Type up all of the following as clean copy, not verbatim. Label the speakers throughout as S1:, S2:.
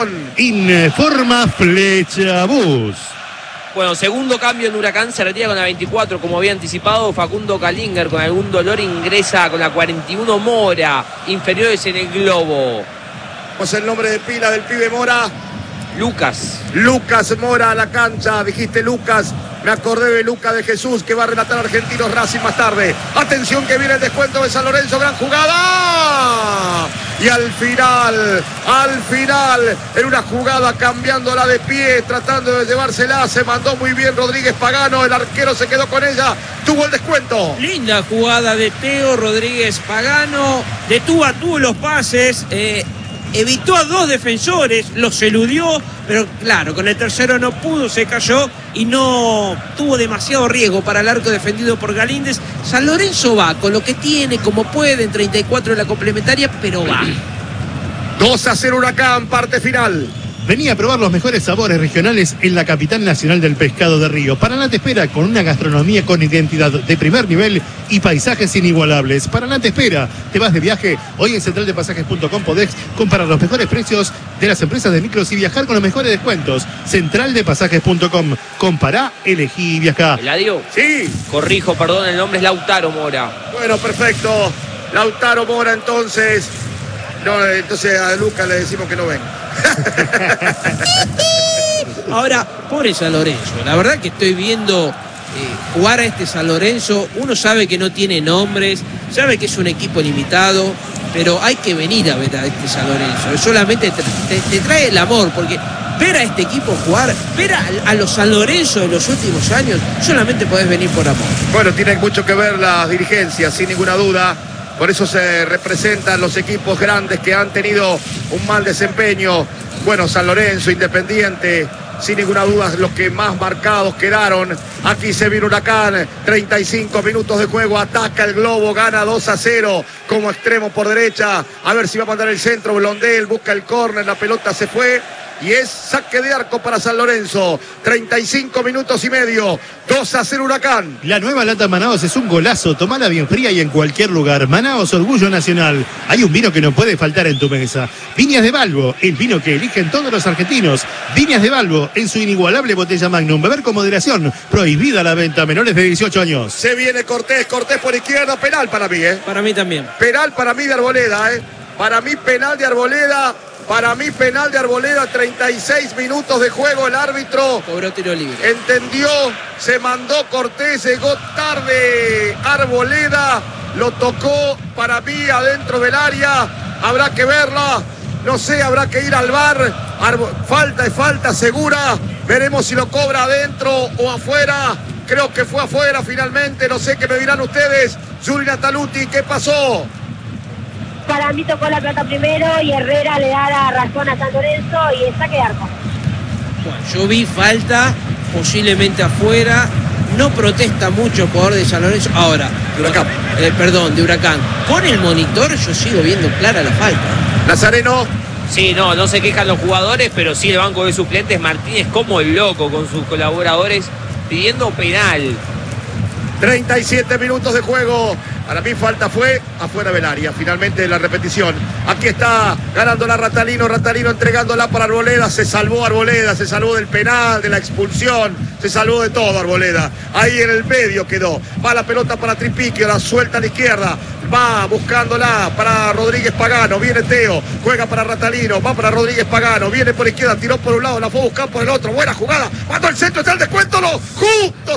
S1: Informa Flecha Bus.
S2: Bueno, segundo cambio en Huracán, se retira con la 24, como había anticipado Facundo Kalinger, con algún dolor ingresa con la 41 Mora, inferiores en el globo.
S3: Pues el nombre de pila del pibe Mora.
S2: Lucas
S3: Mora a la cancha, dijiste Lucas, me acordé de Lucas de Jesús que va a relatar Argentinos Racing más tarde. Atención que viene el descuento de San Lorenzo, gran jugada. Y al final, en una jugada cambiándola de pie, tratando de llevársela, se mandó muy bien Rodríguez Pagano, el arquero se quedó con ella, tuvo el descuento.
S4: Linda jugada de Teo Rodríguez Pagano, de tú a tú los pases, evitó a dos defensores, los eludió, pero claro, con el tercero no pudo, se cayó y no tuvo demasiado riesgo para el arco defendido por Galíndez. San Lorenzo va con lo que tiene, como puede, en 34 en la complementaria, pero va.
S3: 2-0 Huracán, parte final.
S1: Venía a probar los mejores sabores regionales en la capital nacional del pescado de Río. Paraná te espera con una gastronomía con identidad de primer nivel y paisajes inigualables. Paraná te espera. Te vas de viaje. Hoy en centraldepasajes.com podés comparar los mejores precios de las empresas de micros y viajar con los mejores descuentos. Centraldepasajes.com. Compará, elegí y viajá.
S2: ¿Eladio?
S3: Sí.
S2: Corrijo, perdón, el nombre es Lautaro Mora.
S3: Bueno, perfecto. Lautaro Mora, entonces. No, entonces a Lucas le decimos que no venga.
S4: Ahora, pobre San Lorenzo, la verdad que estoy viendo jugar a este San Lorenzo. Uno sabe que no tiene nombres, sabe que es un equipo limitado, pero hay que venir a ver a este San Lorenzo. Solamente te trae el amor, porque ver a este equipo jugar, ver a los San Lorenzo de los últimos años, solamente podés venir por amor.
S3: Bueno, tienen mucho que ver las dirigencias, sin ninguna duda. Por eso se representan los equipos grandes que han tenido un mal desempeño. Bueno, San Lorenzo, Independiente, sin ninguna duda los que más marcados quedaron. Aquí se viene Huracán, 35 minutos de juego, ataca el globo, gana 2-0 como extremo por derecha. A ver si va a mandar el centro, Blondel busca el córner, la pelota se fue. Y es saque de arco para San Lorenzo. 35 minutos y medio. 2-0 Huracán.
S1: La nueva lata Manaos es un golazo. Tomala bien fría y en cualquier lugar. Manaos, orgullo nacional. Hay un vino que no puede faltar en tu mesa. Viñas de Balbo, el vino que eligen todos los argentinos. Viñas de Balbo, en su inigualable botella Magnum. Beber con moderación. Prohibida la venta a menores de 18 años.
S3: Se viene Cortés por izquierda. Penal para mí,
S4: Para mí también.
S3: Penal para mí de Arboleda, Para mí penal de Arboleda. 36 minutos de juego, el árbitro
S4: cobró tiro libre.
S3: Entendió, se mandó Cortés, llegó tarde Arboleda, lo tocó para mí adentro del área, habrá que verla, no sé, habrá que ir al VAR, falta segura, veremos si lo cobra adentro o afuera, creo que fue afuera finalmente, no sé qué me dirán ustedes. Yuri Nataluti, ¿qué pasó?
S5: Para mí tocó la plata primero y Herrera le da la razón a San Lorenzo y el saque de arco.
S4: Bueno, yo vi falta, posiblemente afuera, no protesta mucho el jugador de San Lorenzo. Ahora,
S3: de Huracán.
S4: De Huracán. Con el monitor yo sigo viendo clara la falta.
S3: Nazareno.
S2: Sí, no se quejan los jugadores, pero sí el banco de suplentes Martínez como el loco con sus colaboradores pidiendo penal.
S3: 37 minutos de juego. Para mí falta fue afuera del área. Finalmente la repetición. Aquí está ganando la Ratalino entregándola para Arboleda. Se salvó Arboleda, se salvó del penal, de la expulsión. Se salvó de todo Arboleda. Ahí en el medio quedó. Va la pelota para Tripiquio, la suelta a la izquierda. Va buscándola para Rodríguez Pagano. Viene Teo, juega para Ratalino, va para Rodríguez Pagano. Viene por izquierda, tiró por un lado, la fue a buscar por el otro. Buena jugada. Mandó el centro, está el descuento. No. Justo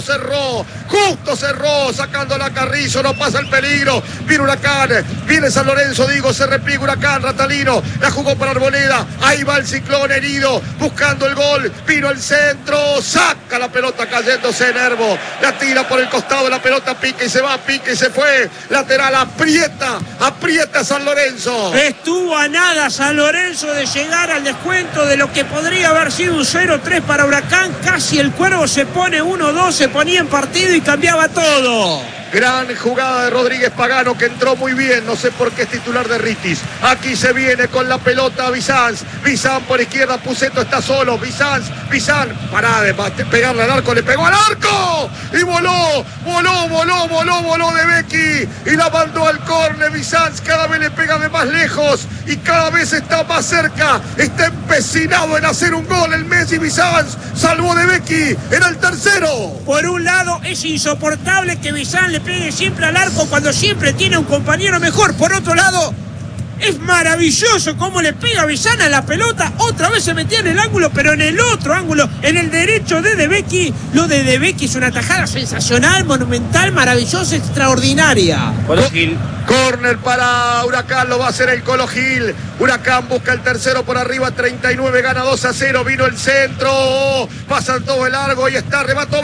S3: cerró. Sacándola a Carrizo, no pasa el peligro. Viene Huracán, viene San Lorenzo, se repliega Huracán, Ratalino. La jugó para Arboleda. Ahí va el Ciclón herido, buscando el gol. Vino el centro, saca la pelota cayéndose en Nervo. La tira por el costado, la pelota pica y se va, pica y se fue. Lateral, aprieta San Lorenzo.
S4: Estuvo a nada San Lorenzo de llegar al descuento de lo que podría haber sido un 0-3 para Huracán. Casi el Cuervo se pone 1-2, se ponía en partido y cambiaba todo.
S3: Gran jugada de Rodríguez Pagano que entró muy bien, no sé por qué es titular de Ritis. Aquí se viene con la pelota Bizanz por izquierda, Puceto está solo, Bizanz, pará de pegarle al arco, le pegó al arco y voló de Becky y la mandó al córner. Bizanz cada vez le pega de más lejos y cada vez está más cerca. Está empecinado en hacer un gol el Messi. Bizanz salvó de Becky en el tercero.
S4: Por un lado, es insoportable que Bizanz le pegue siempre al arco cuando siempre tiene un compañero mejor. Por otro lado, es maravilloso cómo le pega Bizanz a la pelota. Otra vez se metía en el ángulo, pero en el otro ángulo, en el derecho de De Becky. Lo de De Becky es una tajada sensacional, monumental, maravillosa, extraordinaria.
S2: Colo Gil.
S3: Corner para Huracán, lo va a hacer el Colo Gil. Huracán busca el tercero por arriba, 39, gana 2-0. Vino el centro, pasan todo el largo y está, remató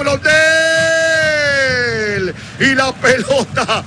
S3: Blondel. Y la pelota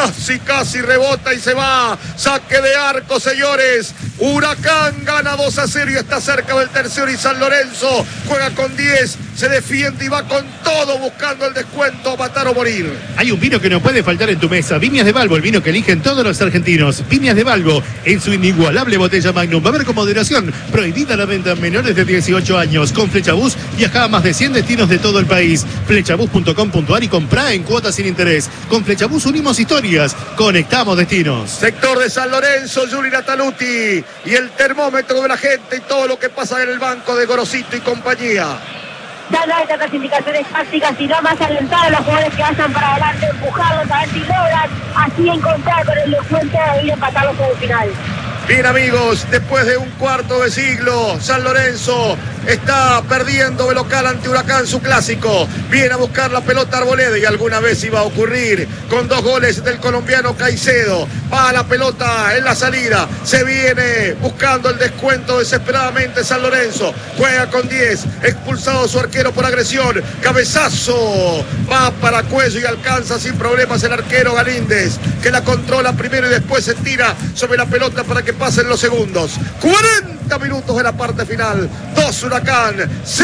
S3: casi rebota y se va. Saque de arco, señores. Huracán gana 2-0 y está cerca del tercero. Y San Lorenzo juega con 10, se defiende y va con todo buscando el descuento, matar o morir.
S1: Hay un vino que no puede faltar en tu mesa. Viñas de Balbo, el vino que eligen todos los argentinos. Viñas de Balbo, en su inigualable botella Magnum. Va a haber con moderación. Prohibida la venta a menores de 18 años. Con Flechabús viaja a más de 100 destinos de todo el país. Flechabús.com.ar y comprá en cuotas sin interés. Con Flechabús unimos historias, conectamos destinos.
S3: Sector de San Lorenzo, Juli Nataluti. Y el termómetro de la gente y todo lo que pasa en el banco de Gorosito y compañía.
S5: Dando estas indicaciones tácticas y no más alentar a los jugadores que vayan para adelante, empujarlos a ver si logran así encontrar con el descuento y empatarlos en el final.
S3: Bien, amigos, después de un cuarto de siglo, San Lorenzo está perdiendo de local ante Huracán su clásico. Viene a buscar la pelota Arboleda y alguna vez iba a ocurrir con 2 goles del colombiano Caicedo. Va la pelota en la salida, se viene buscando el descuento desesperadamente San Lorenzo. Juega con 10, expulsado su arquero por agresión. Cabezazo, va para Cuello y alcanza sin problemas el arquero Galíndez, que la controla primero y después se tira sobre la pelota para que pasen los segundos. 40 minutos de la parte final. 2 Huracán,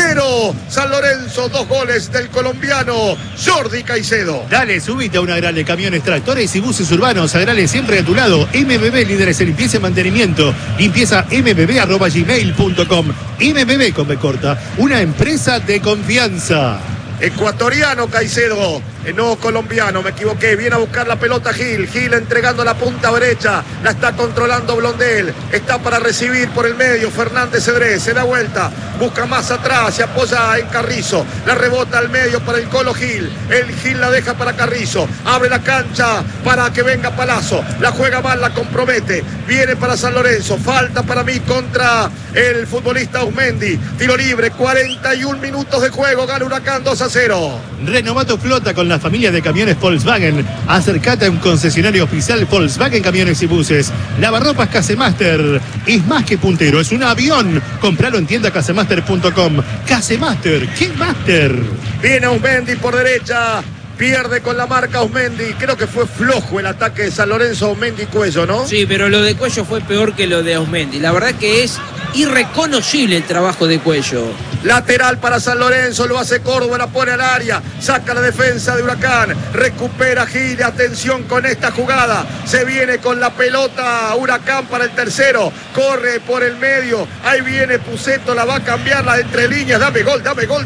S3: 0 San Lorenzo. 2 goles del colombiano Jordi Caicedo.
S1: Dale, subite a una Agrale, camiones, tractores y buses urbanos. Agrale siempre a tu lado. MBB, líderes en limpieza y mantenimiento. Limpieza mbb@gmail.com. MBB con B corta, una empresa de confianza.
S3: Ecuatoriano Caicedo, no colombiano, me equivoqué. Viene a buscar la pelota Gil entregando la punta derecha, la está controlando Blondel, está para recibir por el medio Fernández Cedrés, se da vuelta, busca más atrás, se apoya en Carrizo, la rebota al medio para el Colo Gil, el Gil la deja para Carrizo, abre la cancha para que venga Palazzo, la juega mal, la compromete, viene para San Lorenzo, falta para mí contra el futbolista Ausmendi, tiro libre, 41 minutos de juego, gana Huracán 2-0.
S1: Renová tu flota con la familia de camiones Volkswagen. Acércate a un concesionario oficial Volkswagen Camiones y Buses. Lavarropas Casemaster. Es más que puntero, es un avión. Compralo en tienda casemaster.com. Casemaster, ¿qué Master?
S3: Viene Ausmendi por derecha. Pierde con la marca Ausmendi. Creo que fue flojo el ataque de San Lorenzo, Ausmendi y Cuello, ¿no?
S4: Sí, pero lo de Cuello fue peor que lo de Ausmendi. La verdad que es irreconocible el trabajo de Cuello.
S3: Lateral para San Lorenzo, lo hace Córdoba, la pone al área, saca la defensa de Huracán, recupera Gil, atención con esta jugada, se viene con la pelota Huracán para el tercero, corre por el medio, ahí viene Puceto, la va a cambiar, la de entre líneas, dame gol,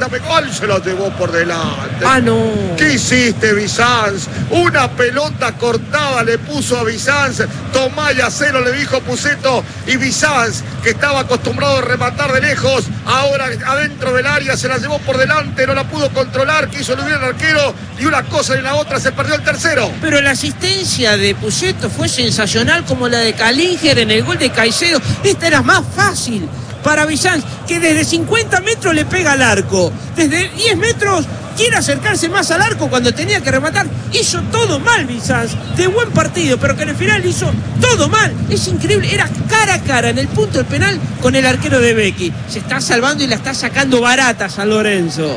S3: se lo llevó por delante.
S4: Ah, no.
S3: ¿Qué hiciste, Bizanz? Una pelota cortada le puso a Bizanz, tomá y hacelo, le dijo Puceto, y Bizanz, que estaba acostumbrado a rematar de lejos, ahora adentro del área se la llevó por delante, no la pudo controlar, quiso eludir al arquero y una cosa y la otra se perdió el tercero.
S4: Pero la asistencia de Puceto fue sensacional como la de Calinger en el gol de Caicedo. Esta era más fácil para Bizanz, que desde 50 metros le pega al arco, desde 10 metros quiere acercarse más al arco cuando tenía que rematar. Hizo todo mal Bizanz, de buen partido, pero que en el final hizo todo mal. Es increíble, era cara a cara en el punto del penal con el arquero de Becky. Se está salvando y la está sacando barata San Lorenzo.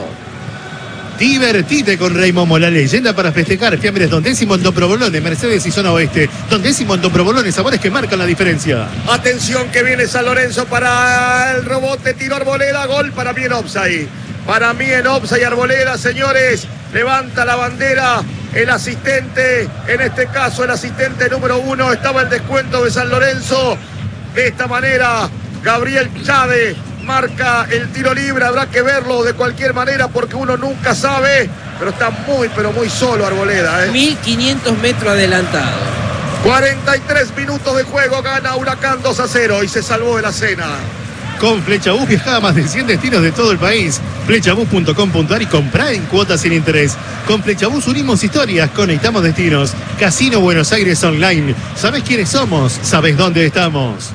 S1: Divertite con Raimomo, la leyenda para festejar. Fiambres Don Décimo en Don Provolone, Mercedes y Zona Oeste. Don Décimo en Don Provolone, sabores que marcan la diferencia.
S3: Atención que viene San Lorenzo para el rebote, tiro Arboleda, gol para mí en offside. Para mí en offside Arboleda, señores, levanta la bandera el asistente, en este caso el asistente número 1, estaba el descuento de San Lorenzo. De esta manera, Gabriel Chade marca el tiro libre, habrá que verlo de cualquier manera porque uno nunca sabe, pero está muy, pero muy solo Arboleda.
S4: 1500 metros adelantado.
S3: 43 minutos de juego, gana Huracán 2-0 y se salvó de la cena.
S1: Con Flechabús viaja a más de 100 destinos de todo el país. Flechabús.com.ar y comprá en cuotas sin interés. Con Flechabús unimos historias, conectamos destinos. Casino Buenos Aires Online. ¿Sabés quiénes somos? ¿Sabés dónde estamos?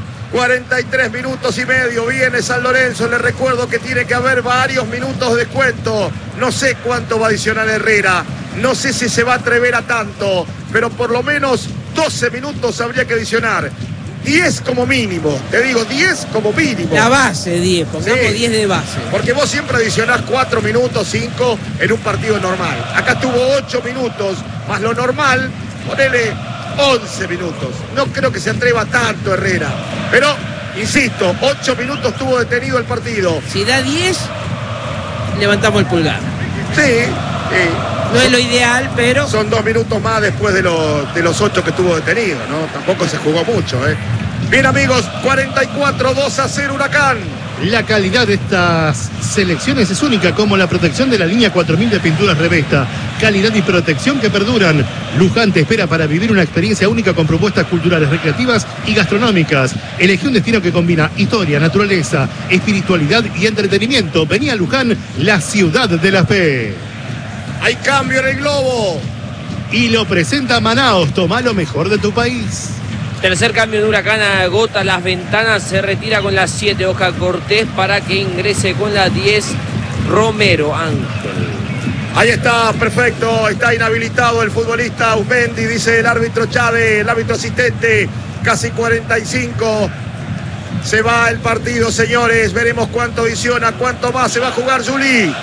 S3: 43 minutos y medio, viene San Lorenzo. Les recuerdo que tiene que haber varios minutos de descuento. No sé cuánto va a adicionar Herrera. No sé si se va a atrever a tanto, pero por lo menos 12 minutos habría que adicionar. 10 como mínimo, te digo, 10 como mínimo.
S4: La base, 10, pongamos
S3: Sí.
S4: 10 de base.
S3: Porque vos siempre adicionás 4 minutos, 5 en un partido normal. Acá tuvo 8 minutos, más lo normal, ponele 11 minutos. No creo que se atreva tanto Herrera. Pero, insisto, 8 minutos tuvo detenido el partido.
S4: Si da 10, levantamos el pulgar.
S3: Sí,
S4: No es lo ideal, pero
S3: son 2 minutos más después de los 8 que tuvo detenido, ¿no? Tampoco se jugó mucho, ¿eh? Bien, amigos, 44, 2-0 Huracán.
S1: La calidad de estas selecciones es única, como la protección de la línea 4000 de pinturas Revesta. Calidad y protección que perduran. Luján te espera para vivir una experiencia única con propuestas culturales, recreativas y gastronómicas. Elegí un destino que combina historia, naturaleza, espiritualidad y entretenimiento. Vení a Luján, la ciudad de la fe.
S3: Hay cambio en el globo.
S1: Y lo presenta Manaos, toma lo mejor de tu país.
S2: Tercer cambio de Huracán, agota las ventanas, se retira con la 7 Oscar Cortés para que ingrese con la 10 Romero Ángel.
S3: Ahí está, perfecto, está inhabilitado el futbolista Usmendi, dice el árbitro Chávez, el árbitro asistente, casi 45. Se va el partido, señores, veremos cuánto adiciona, cuánto más se va a jugar Juli.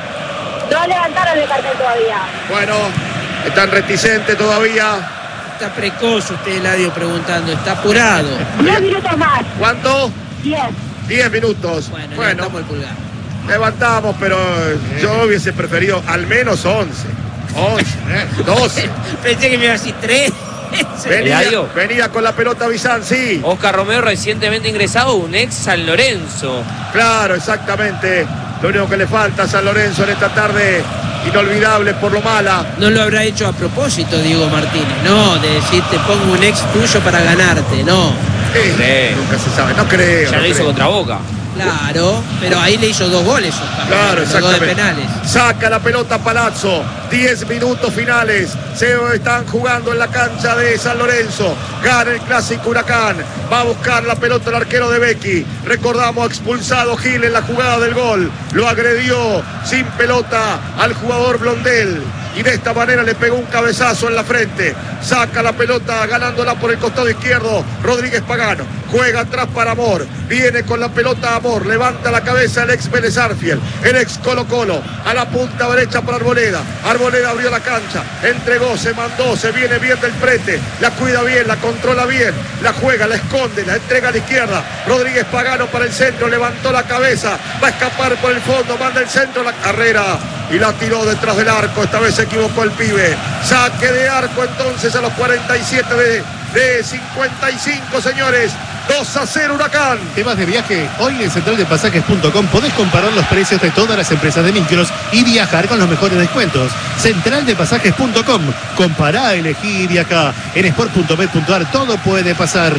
S5: No levantaron el cartel todavía.
S3: Bueno, están reticentes todavía.
S4: está precoz usted, Eladio, preguntando, está apurado.
S5: 10 minutos más.
S3: ¿Cuánto?
S5: 10.
S3: 10 minutos.
S4: Bueno,
S3: Bueno,
S4: levantamos el pulgar.
S3: levantamos, pero yo hubiese preferido al menos 11. 11, 12.
S4: Pensé que me iba a decir 3.
S2: Eladio.
S3: Venía con la pelota Bizanzi.
S2: Oscar Romero recientemente ingresado, un ex San Lorenzo.
S3: Claro, exactamente. Lo único que le falta a San Lorenzo en esta tarde inolvidable por lo mala.
S4: No lo habrá hecho a propósito, Diego Martínez. No, de decir te pongo un ex tuyo para ganarte, no.
S2: creo.
S3: Nunca se sabe, no creo.
S2: Ya
S3: no
S2: lo hizo
S3: creo.
S2: contra Boca.
S4: Claro, pero ahí le hizo 2 goles, Oscar.
S3: Claro,
S4: los 2 de
S3: exactamente.
S4: penales.
S3: Saca la pelota Palazzo. 10 minutos finales. Se están jugando en la cancha de San Lorenzo. Gana el clásico Huracán. Va a buscar la pelota el arquero de Becky. Recordamos, expulsado Gil en la jugada del gol. Lo agredió sin pelota al jugador Blondel. Y de esta manera le pegó un cabezazo en la frente. Saca la pelota ganándola por el costado izquierdo. Rodríguez Pagano. Juega atrás para Amor. Viene con la pelota Amor. Levanta la cabeza el ex Vélez Arfiel. El ex Colo Colo. A la punta derecha para Arboleda. Arboleda abrió la cancha. Entregó, se mandó. Se viene bien del prete. La cuida bien, la controla bien. La juega, la esconde, la entrega a la izquierda. Rodríguez Pagano para el centro. Levantó la cabeza. Va a escapar por el fondo. Manda el centro. La carrera. Y la tiró detrás del arco. Esta vez se equivocó el pibe. Saque de arco entonces a los 47 de 55, señores. 2-0 Huracán.
S1: ¿Te vas de viaje? Hoy en centraldepasajes.com podés comparar los precios de todas las empresas de micros y viajar con los mejores descuentos. Centraldepasajes.com. Compará, elegí y viajá. En sport.bet.ar todo puede pasar.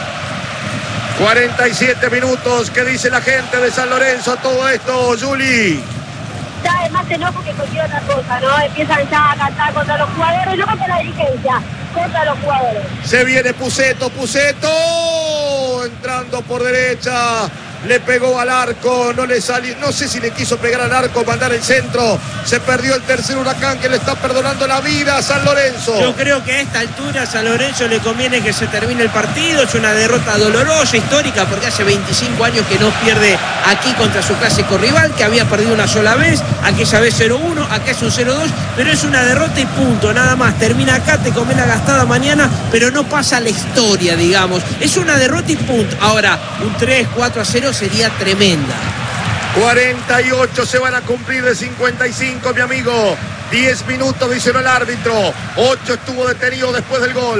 S3: 47 minutos. ¿Qué dice la gente de San Lorenzo a todo esto, Juli?
S5: Ya además se enoja porque consigue otra cosa, ¿no? Empiezan ya a cantar contra los jugadores, no contra la dirigencia, contra los jugadores.
S3: Se viene Puceto, entrando por derecha, le pegó al arco, no le salió, no sé si le quiso pegar al arco, mandar el centro, se perdió el tercer Huracán que le está perdonando la vida a San Lorenzo.
S4: Yo creo que a esta altura a San Lorenzo le conviene que se termine el partido. Es una derrota dolorosa, histórica, porque hace 25 años que no pierde aquí contra su clásico rival, que había perdido una sola vez, aquella vez 0-1, acá es un 0-2, pero es una derrota y punto, nada más. Termina acá, te come la gastada mañana, pero no pasa a la historia, digamos. Es una derrota y punto. Ahora, un 3-4-0 sería tremenda.
S3: 48 se van a cumplir de 55, mi amigo. 10 minutos, dice el árbitro. 8 estuvo detenido después del gol.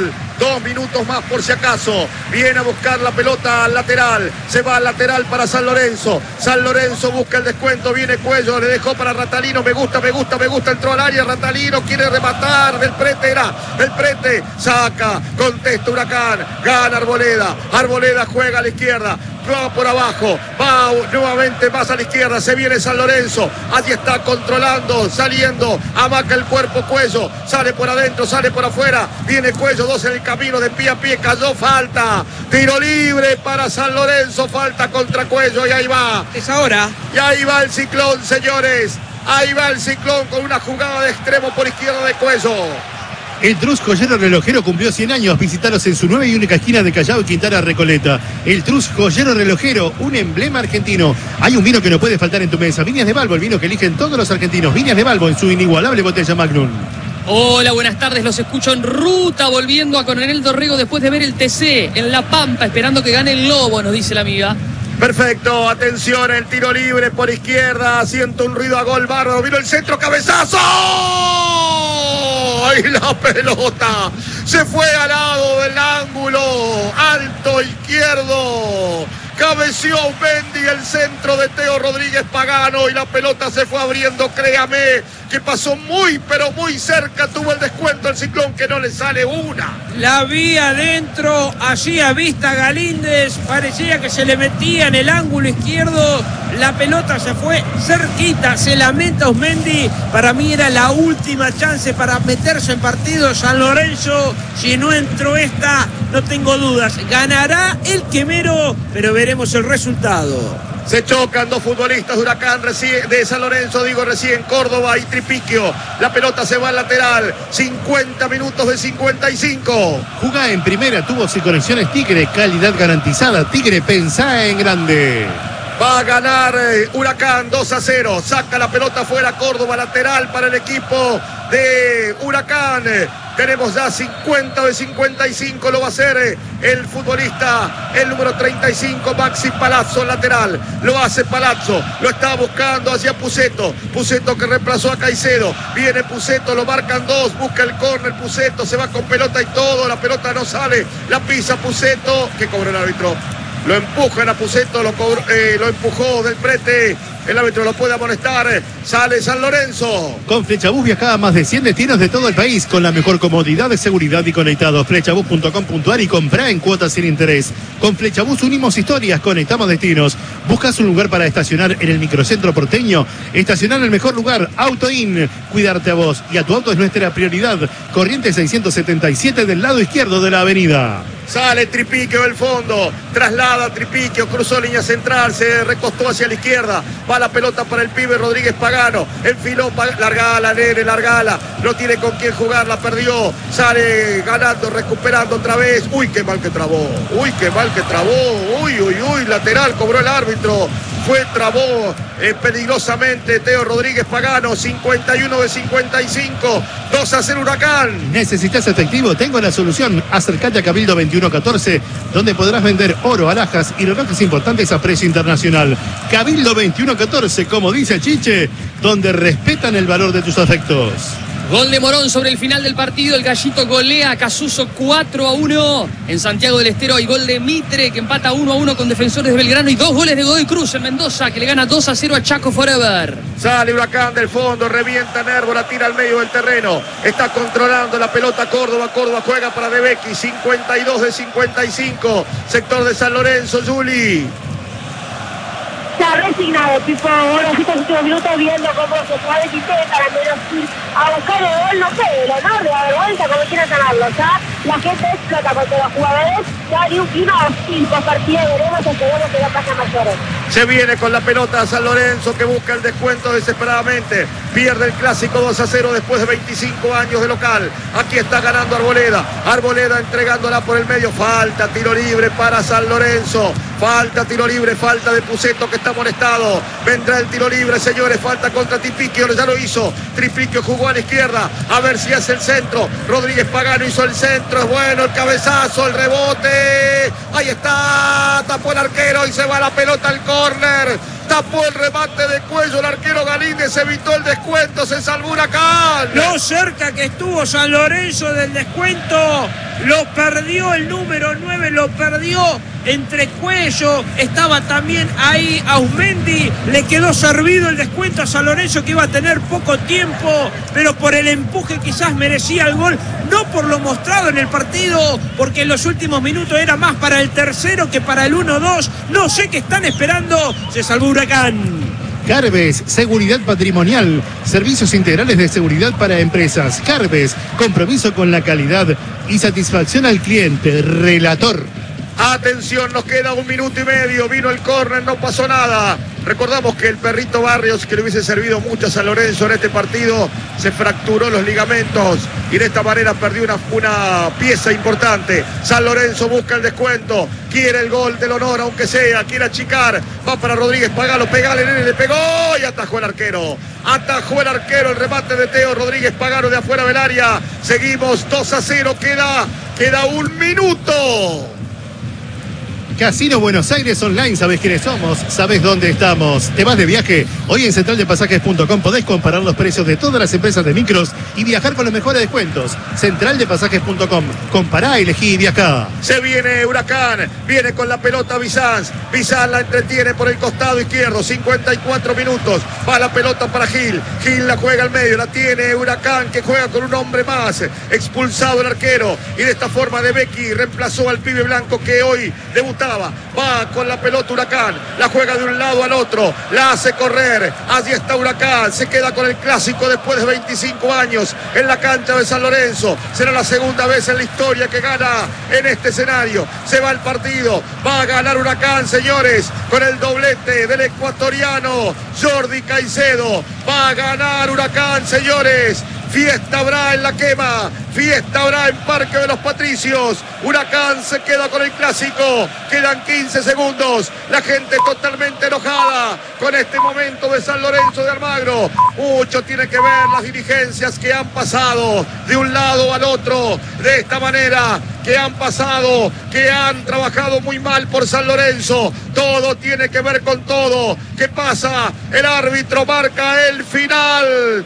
S3: 2 minutos más por si acaso. Viene a buscar la pelota al lateral. Se va al lateral para San Lorenzo. San Lorenzo busca el descuento. Viene Cuello, le dejó para Ratalino. Me gusta. Entró al área. Ratalino quiere rematar. Del Prete saca. Contesta Huracán. Gana Arboleda. Arboleda juega a la izquierda. Va por abajo, va nuevamente más a la izquierda, se viene San Lorenzo, allí está controlando, saliendo, amaca el cuerpo Cuello, sale por adentro, sale por afuera, viene Cuello, 2 en el camino, de pie a pie, cayó, falta, tiro libre para San Lorenzo, falta contra Cuello, y ahí va.
S4: Es ahora.
S3: Y ahí va el Ciclón, señores, ahí va el Ciclón con una jugada de extremo por izquierda de Cuello.
S1: El Trus Joyero Relojero cumplió 100 años. Visítalos en su nueva y única esquina de Callao y Quintana Recoleta. El Trus Joyero Relojero, un emblema argentino. Hay un vino que no puede faltar en tu mesa. Viñas de Balbo, el vino que eligen todos los argentinos. Viñas de Balbo en su inigualable botella Magnum.
S6: Hola, buenas tardes, los escucho en ruta, volviendo a Coronel Dorrego después de ver el TC en La Pampa, esperando que gane el Lobo, nos dice la amiga.
S3: Perfecto, atención, el tiro libre por izquierda, siento un ruido a gol bárbaro, vino el centro, cabezazo. Y la pelota se fue al lado del ángulo, alto izquierdo. Cabeció Mendy, el centro de Teo Rodríguez Pagano, y la pelota se fue abriendo, créame, que pasó muy, pero muy cerca, tuvo el descuento el Ciclón, que no le sale una.
S4: La vi adentro, allí a vista Galíndez, parecía que se le metía en el ángulo izquierdo, la pelota se fue cerquita, se lamenta Osmendi, para mí era la última chance para meterse en partido San Lorenzo, si no entró esta, no tengo dudas, ganará el Quemero, pero veremos el resultado.
S3: Se chocan 2 futbolistas de Huracán, de San Lorenzo, recién Córdoba y Tripiquio. La pelota se va al lateral. 50 minutos de 55.
S1: Jugá en primera, tubos y conexiones Tigre, calidad garantizada. Tigre, pensá en grande.
S3: Va a ganar Huracán 2-0. Saca la pelota fuera Córdoba, lateral para el equipo de Huracán. Tenemos ya 50 de 55, lo va a hacer el futbolista, el número 35, Maxi Palazzo, lateral. Lo hace Palazzo, lo está buscando hacia Pusetto. Pusetto que reemplazó a Caicedo. Viene Pusetto, lo marcan 2, busca el córner Pusetto, se va con pelota y todo. La pelota no sale, la pisa Pusetto. ¿Qué cobró el árbitro? Lo empujan a Pusetto, lo empujó Del Prete. El árbitro lo puede amonestar. Sale San Lorenzo.
S1: Con Flechabús viaja a más de 100 destinos de todo el país con la mejor comodidad de seguridad y conectados. Flechabús.com.ar y comprá en cuotas sin interés. Con Flechabús unimos historias, conectamos destinos. ¿Buscas un lugar para estacionar en el microcentro porteño? Estacionar en el mejor lugar, AutoIn. Cuidarte a vos y a tu auto es nuestra prioridad. Corriente 677 del lado izquierdo de la avenida.
S3: Sale Tripiquio del fondo, traslada Tripiquio, cruzó línea central, se recostó hacia la izquierda, va la pelota para el pibe Rodríguez Pagano, enfiló, largala, nene, largala, no tiene con quién jugar, la perdió, sale ganando, recuperando otra vez, uy, qué mal que trabó, uy, lateral, cobró el árbitro. Trabó peligrosamente Teo Rodríguez Pagano, 51 de 55, 2-0 Huracán.
S1: ¿Necesitas efectivo? Tengo la solución. Acércate a Cabildo 2114, donde podrás vender oro, alhajas y relojes importantes a precio internacional. Cabildo 2114, como dice Chiche, donde respetan el valor de tus afectos.
S6: Gol de Morón sobre el final del partido. El Gallito golea a Casuso 4-1. En Santiago del Estero hay gol de Mitre, que empata 1-1 con Defensores de Belgrano. Y 2 goles de Godoy Cruz en Mendoza, que le gana 2-0 a Chaco Forever.
S3: Sale Huracán del fondo, revienta Nervo, la tira al medio del terreno. Está controlando la pelota Córdoba. Córdoba juega para De Becchi, 52 de 55. Sector de San Lorenzo, Juli.
S5: Se ha resignado, Pipo, ahora sí estos últimos minutos viendo cómo se juega de intenta al menos ir a buscar el gol, no sé, el honor, la vergüenza, como quieran ganarlo, ¿ya? La gente explota contra los jugadores, ya hay un clima hostil por partido, veremos, esperemos que no pase mayores.
S3: Se viene con la pelota San Lorenzo, que busca el descuento desesperadamente. Pierde el clásico 2-0 después de 25 años de local. Aquí está ganando Arboleda. Arboleda entregándola por el medio. Falta, tiro libre para San Lorenzo. Falta, tiro libre, falta de Pusetto, que está amonestado. Vendrá el tiro libre, señores. Falta contra Tripiquio, ya lo hizo. Tripiquio jugó a la izquierda. A ver si hace el centro. Rodríguez Pagano hizo el centro. Es bueno el cabezazo, el rebote. Ahí está. Tapó el arquero y se va la pelota al córner. tapó el remate de Cuello, el arquero Galíndez evitó el descuento, se salvó Huracán.
S4: Lo cerca que estuvo San Lorenzo del descuento, lo perdió el número 9, lo perdió entre Cuello, estaba también ahí Ausmendi, le quedó servido el descuento a San Lorenzo, que iba a tener poco tiempo, pero por el empuje quizás merecía el gol, no por lo mostrado en el partido, porque en los últimos minutos era más para el tercero que para el 1-2, no sé qué están esperando, se salvó Huracán.
S1: Carbes, seguridad patrimonial, servicios integrales de seguridad para empresas. Carbes, compromiso con la calidad y satisfacción al cliente. Relator.
S3: Atención, nos queda 1 minuto y medio. Vino el córner, no pasó nada. Recordamos que el perrito Barrios, que le hubiese servido mucho a San Lorenzo en este partido, se fracturó los ligamentos y de esta manera perdió una pieza importante. San Lorenzo busca el descuento, quiere el gol del honor, aunque sea, quiere achicar. Va para Rodríguez, Pagalo, pegale, nene, le pegó y atajó el arquero. Atajó el arquero, el remate de Teo Rodríguez, Pagano de afuera del área. Seguimos 2-0, queda 1 minuto.
S1: Casino Buenos Aires Online, sabes quiénes somos, sabes dónde estamos. ¿Te vas de viaje? Hoy en centraldepasajes.com podés comparar los precios de todas las empresas de micros y viajar con los mejores descuentos. Centraldepasajes.com, compará, elegí y viajá.
S3: Se viene Huracán, viene con la pelota Bizanz. Bizanz la entretiene por el costado izquierdo, 54 minutos. Va la pelota para Gil, Gil la juega al medio, la tiene Huracán, que juega con un hombre más. Expulsado el arquero y de esta forma De Becchi reemplazó al pibe blanco que hoy debutaba. Va con la pelota Huracán, la juega de un lado al otro, la hace correr, allí está Huracán, se queda con el clásico después de 25 años en la cancha de San Lorenzo. Será la segunda vez en la historia que gana en este escenario. Se va el partido, va a ganar Huracán, señores, con el doblete del ecuatoriano Jordi Caicedo. Va a ganar Huracán, señores. Fiesta habrá en la quema, fiesta habrá en Parque de los Patricios. Huracán se queda con el clásico, quedan 15 segundos. La gente totalmente enojada con este momento de San Lorenzo de Almagro. Mucho tiene que ver las dirigencias que han pasado de un lado al otro de esta manera, que han pasado, que han trabajado muy mal por San Lorenzo. Todo tiene que ver con todo. ¿Qué pasa? El árbitro marca el final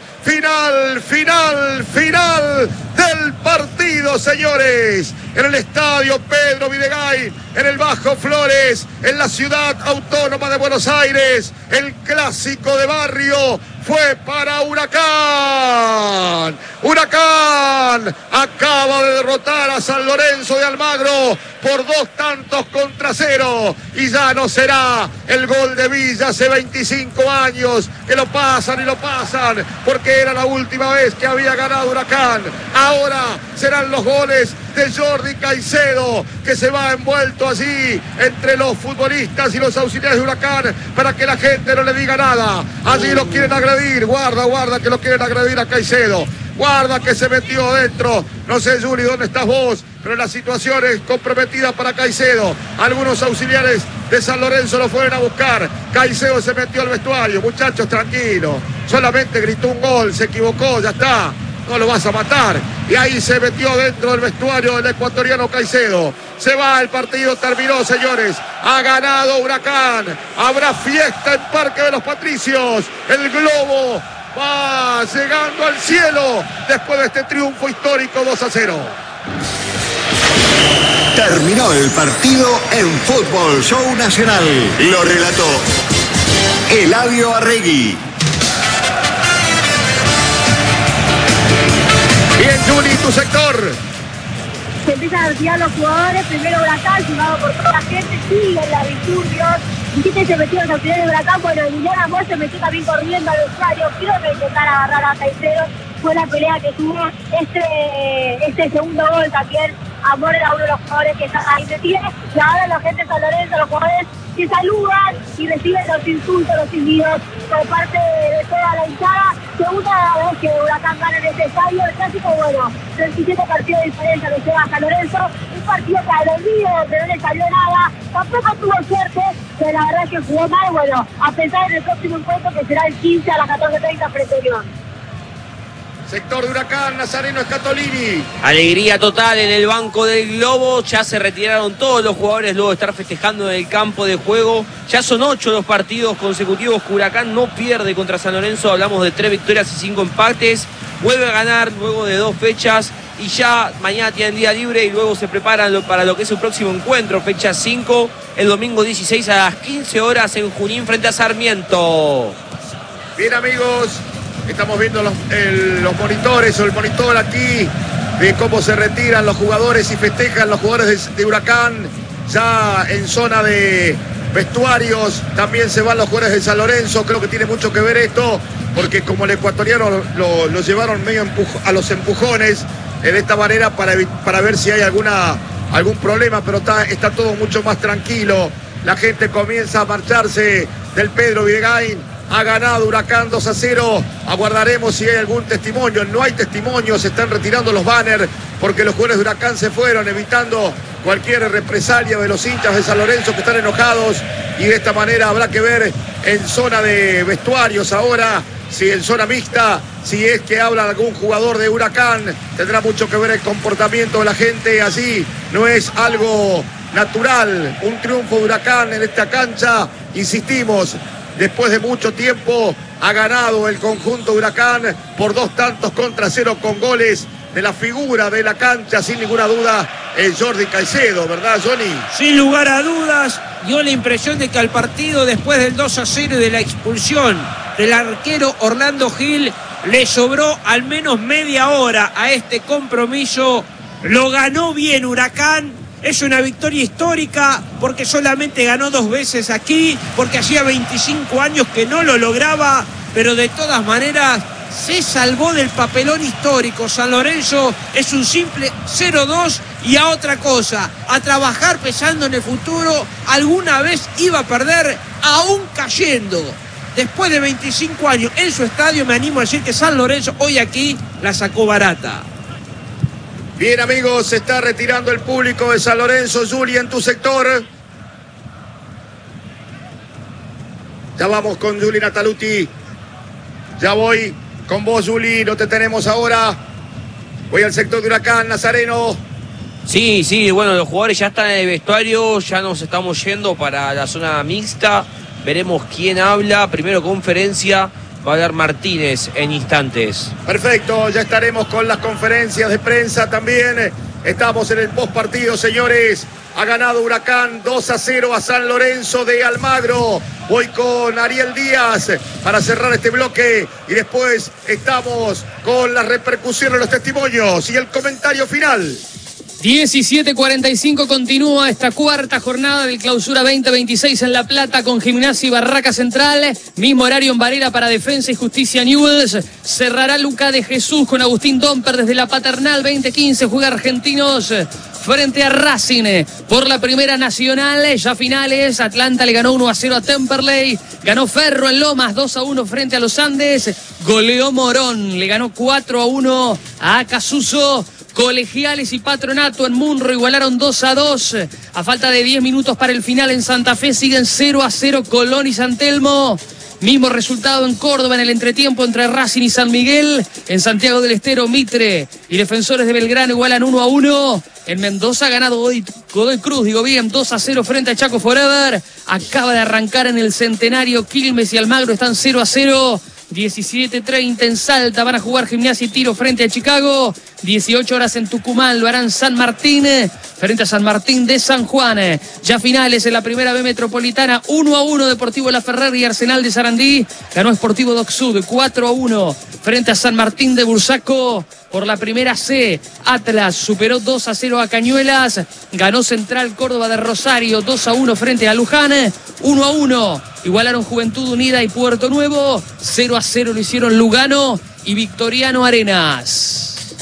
S3: del partido, señores. En el estadio Pedro Videgain, en el Bajo Flores, en la ciudad autónoma de Buenos Aires, el clásico de barrio fue para Huracán. Huracán acaba de derrotar a San Lorenzo de Almagro por 2-0 y ya no será el gol de Villa hace 25 años que lo pasan y lo pasan porque era la última vez que había ganado Huracán. Ahora serán los goles de Jordi Caicedo, que se va envuelto allí entre los futbolistas y los auxiliares de Huracán para que la gente no le diga nada. Allí lo quieren agredir, guarda que lo quieren agredir a Caicedo. Guarda que se metió dentro. No sé, Juli, ¿dónde estás vos? Pero la situación es comprometida para Caicedo. Algunos auxiliares de San Lorenzo lo fueron a buscar. Caicedo se metió al vestuario. Muchachos, tranquilos. Solamente gritó un gol, se equivocó, ya está. No lo vas a matar. Y ahí se metió dentro del vestuario del ecuatoriano Caicedo. Se va, el partido terminó, señores. Ha ganado Huracán. Habrá fiesta en Parque de los Patricios. El globo va llegando al cielo después de este triunfo histórico 2-0.
S7: Terminó el partido en Fútbol Show Nacional. Lo relató Eladio Arregui.
S3: Bien, Juli, tu sector.
S5: Se empiezan a retirar los jugadores, primero Huracán, llevado por toda la gente, siguen los disturbios. Dijiste se metió los auxiliares de Huracán, bueno, Emiliano Amor se metió también corriendo al usuario, quiero intentar agarrar a Caicedo. Fue la pelea que tuvo este segundo gol también. Amor era uno de los jugadores que está ahí metido. Y ahora la gente de San Lorenzo, los jugadores que saludan y reciben los insultos, los silbidos por parte de toda la hinchada. Segunda vez que Huracán gana en este estadio. El clásico, bueno, 37 partidos de diferencia lo lleva a San Lorenzo. Un partido que al olvido, donde no le salió nada. Tampoco tuvo suerte, pero la verdad es que jugó mal. Bueno, a pensar en el próximo encuentro que será el 15 a las 14:30 frente a Unión.
S3: Sector de Huracán, Nazareno Scatolini.
S2: Alegría total en el banco del Globo. Ya se retiraron todos los jugadores luego de estar festejando en el campo de juego. Ya son 8 los partidos consecutivos que Huracán no pierde contra San Lorenzo. Hablamos de 3 victorias y 5 empates. Vuelve a ganar luego de 2 fechas. Y ya mañana tienen día libre y luego se preparan para lo que es su próximo encuentro. Fecha 5, el domingo 16 a las 15 horas en Junín frente a Sarmiento.
S3: Bien, amigos. Estamos viendo los monitores o el monitor aquí de cómo se retiran los jugadores y festejan los jugadores de Huracán. Ya en zona de vestuarios también se van los jugadores de San Lorenzo. Creo que tiene mucho que ver esto, porque como el ecuatoriano lo llevaron medio a los empujones de esta manera para ver si hay algún problema, pero está todo mucho más tranquilo. La gente comienza a marcharse del Pedro Videgain. Ha ganado Huracán 2-0. Aguardaremos si hay algún testimonio. No hay testimonio, se están retirando los banners porque los jugadores de Huracán se fueron, evitando cualquier represalia de los hinchas de San Lorenzo que están enojados. Y de esta manera habrá que ver en zona de vestuarios ahora, si en zona mixta, si es que habla algún jugador de Huracán. Tendrá mucho que ver el comportamiento de la gente allí. No es algo natural. Un triunfo de Huracán en esta cancha, insistimos. Después de mucho tiempo ha ganado el conjunto de Huracán por 2-0 con goles de la figura de la cancha, sin ninguna duda, el Jordi Caicedo, ¿verdad, Johnny?
S4: Sin lugar a dudas, dio la impresión de que al partido, después del 2-0 y de la expulsión del arquero Orlando Gil, le sobró al menos media hora a este compromiso. Lo ganó bien Huracán. Es una victoria histórica porque solamente ganó 2 veces aquí, porque hacía 25 años que no lo lograba, pero de todas maneras se salvó del papelón histórico. San Lorenzo es un simple 0-2 y a otra cosa, a trabajar pensando en el futuro. Alguna vez iba a perder, aún cayendo. Después de 25 años en su estadio, me animo a decir que San Lorenzo hoy aquí la sacó barata.
S3: Bien, amigos, se está retirando el público de San Lorenzo. Juli, en tu sector. Ya vamos con Juli Nataluti. Ya voy con vos, Juli. No te tenemos ahora. Voy al sector de Huracán, Nazareno.
S2: Sí, bueno, los jugadores ya están en el vestuario. Ya nos estamos yendo para la zona mixta. Veremos quién habla. Primero conferencia. Va a hablar Martínez en instantes.
S3: Perfecto, ya estaremos con las conferencias de prensa también. Estamos en el postpartido, señores. Ha ganado Huracán 2-0 a San Lorenzo de Almagro. Voy con Ariel Díaz para cerrar este bloque y después estamos con las repercusiones, los testimonios y el comentario final.
S6: 17:45 continúa esta cuarta jornada del Clausura 2026 en La Plata con Gimnasia y Barraca Central. Mismo horario en Varela para Defensa y Justicia Newell's. Cerrará Luca de Jesús con Agustín Domper desde la Paternal. 20:15 juega Argentinos frente a Racing por la Primera Nacional. Ya finales, Atlanta le ganó 1-0 a Temperley. Ganó Ferro en Lomas 2-1 frente a los Andes. Goleó Morón, le ganó 4-1 a Acasuso. Colegiales y Patronato en Munro igualaron 2-2. A falta de 10 minutos para el final en Santa Fe siguen 0-0 Colón y San Telmo. Mismo resultado en Córdoba en el entretiempo entre Racing y San Miguel. En Santiago del Estero, Mitre y Defensores de Belgrano igualan 1-1. En Mendoza gana Godoy Cruz, 2-0 frente a Chaco Forever. Acaba de arrancar en el Centenario. Quilmes y Almagro están 0-0. 17:30 en Salta van a jugar Gimnasia y Tiro frente a Chicago. 18 horas en Tucumán lo harán San Martín frente a San Martín de San Juan. Ya finales en la Primera B Metropolitana. 1-1 Deportivo La Ferrer y Arsenal de Sarandí. Ganó Sportivo Doc Sud 4-1 frente a San Martín de Bursaco. Por la Primera C, Atlas superó 2-0 a Cañuelas. Ganó Central Córdoba de Rosario 2-1 frente a Luján. 1-1 igualaron Juventud Unida y Puerto Nuevo. 0-0 lo hicieron Lugano y Victoriano Arenas.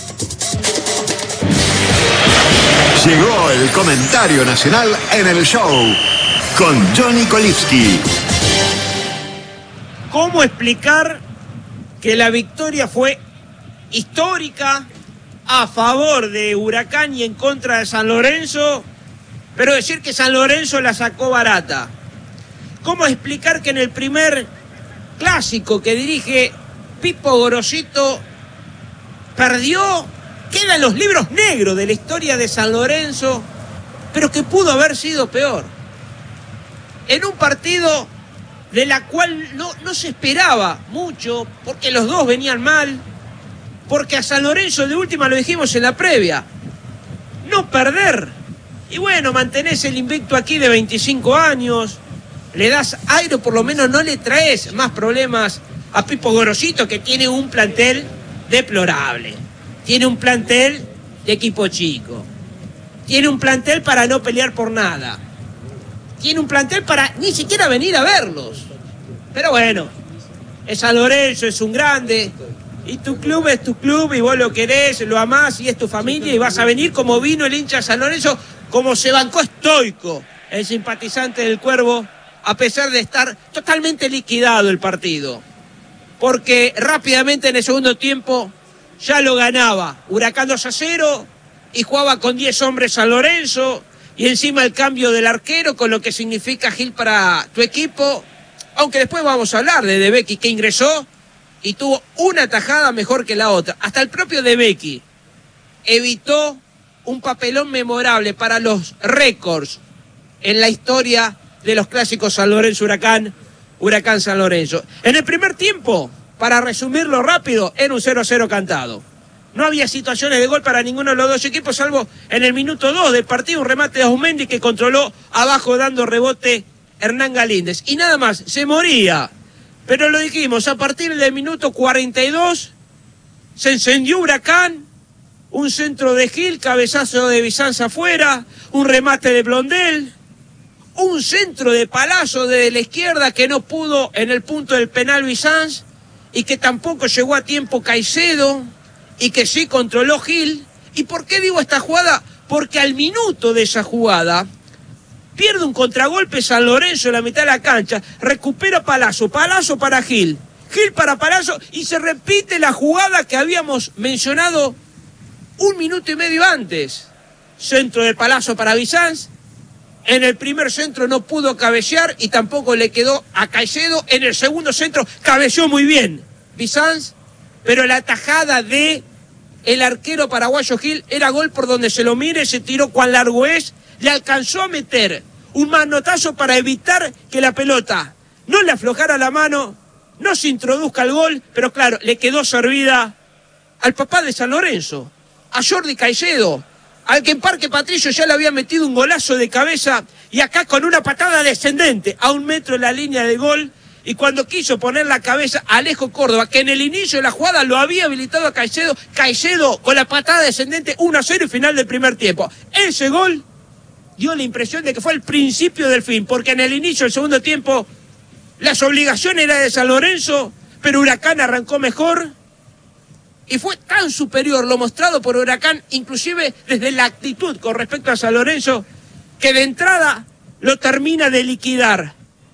S7: Llegó el comentario nacional en el show con Johnny Kolivsky.
S4: ¿Cómo explicar que la victoria fue histórica a favor de Huracán y en contra de San Lorenzo, pero decir que San Lorenzo la sacó barata? ¿Cómo explicar que en el primer clásico que dirige Pipo Gorosito perdió, queda en los libros negros de la historia de San Lorenzo, pero que pudo haber sido peor. En un partido de la cual no se esperaba mucho, porque los dos venían mal, porque a San Lorenzo de última lo dijimos en la previa, no perder. Y bueno, mantenés el invicto aquí de 25 años, le das aire, por lo menos no le traes más problemas a Pipo Gorosito, que tiene un plantel deplorable. Tiene un plantel de equipo chico. Tiene un plantel para no pelear por nada. Tiene un plantel para ni siquiera venir a verlos. Pero bueno, es San Lorenzo, es un grande. Y tu club es tu club y vos lo querés, lo amás y es tu familia. Y vas a venir como vino el hincha de San Lorenzo, como se bancó estoico el simpatizante del Cuervo, a pesar de estar totalmente liquidado el partido. Porque rápidamente en el segundo tiempo ya lo ganaba Huracán 2-0 y jugaba con 10 hombres San Lorenzo, y encima el cambio del arquero, con lo que significa Gil para tu equipo, aunque después vamos a hablar de Becky, que ingresó y tuvo una tajada mejor que la otra. Hasta el propio De Becky evitó un papelón memorable para los récords en la historia de los clásicos San Lorenzo-Huracán, Huracán-San Lorenzo. En el primer tiempo, para resumirlo rápido, era un 0-0 cantado. No había situaciones de gol para ninguno de los dos equipos, salvo en el minuto 2 del partido, un remate de Aumendi que controló abajo dando rebote Hernán Galíndez. Y nada más, se moría. Pero lo dijimos, a partir del minuto 42 se encendió Huracán, un centro de Gil, cabezazo de Bizanza afuera, un remate de Blondel, un centro de Palazzo desde la izquierda que no pudo en el punto del penal Bizanz, y que tampoco llegó a tiempo Caicedo, y que sí controló Gil. ¿Y por qué digo esta jugada? Porque al minuto de esa jugada pierde un contragolpe San Lorenzo en la mitad de la cancha, recupera Palazzo, Palazzo para Gil, Gil para Palazzo, y se repite la jugada que habíamos mencionado un minuto y medio antes. Centro de Palazzo para Bizanz, en el primer centro no pudo cabecear y tampoco le quedó a Caicedo, en el segundo centro cabeceó muy bien Bizanz, pero la tajada de el arquero paraguayo Gil era gol por donde se lo mire, se tiró cuán largo es, le alcanzó a meter un manotazo para evitar que la pelota no le aflojara la mano, no se introduzca al gol, pero claro, le quedó servida al papá de San Lorenzo, a Jordi Caicedo, al que en Parque Patricio ya le había metido un golazo de cabeza, y acá con una patada descendente a 1 metro de la línea de gol. Y cuando quiso poner la cabeza a Alejo Córdoba, que en el inicio de la jugada lo había habilitado a Caicedo, Caicedo con la patada descendente 1-0 y final del primer tiempo. Ese gol dio la impresión de que fue el principio del fin, porque en el inicio del segundo tiempo las obligaciones eran de San Lorenzo, pero Huracán arrancó mejor y fue tan superior lo mostrado por Huracán, inclusive desde la actitud con respecto a San Lorenzo, que de entrada lo termina de liquidar.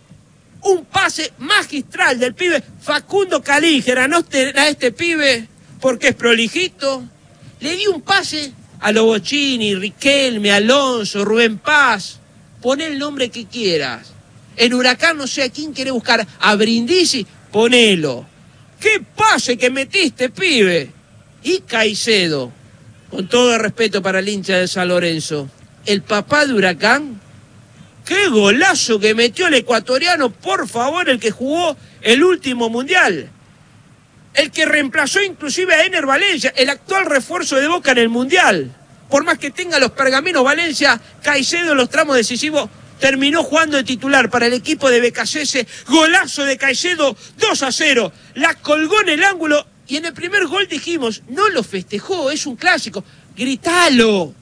S4: Un pase magistral del pibe Facundo Calígera, no a este pibe porque es prolijito, le dio un pase a Lobochini, Riquelme, Alonso, Rubén Paz, poné el nombre que quieras. En Huracán no sé a quién quiere buscar, a Brindisi, ponelo. ¡Qué pase que metiste, pibe! Y Caicedo, con todo el respeto para el hincha de San Lorenzo, el papá de Huracán, ¡qué golazo que metió el ecuatoriano! Por favor, el que jugó el último mundial. El que reemplazó inclusive a Ener Valencia, el actual refuerzo de Boca en el mundial. Por más que tenga los pergaminos Valencia, Caicedo en los tramos decisivos terminó jugando de titular para el equipo de Becasese. Golazo de Caicedo, 2-0. La colgó en el ángulo y en el primer gol dijimos, no lo festejó, es un clásico. Gritalo.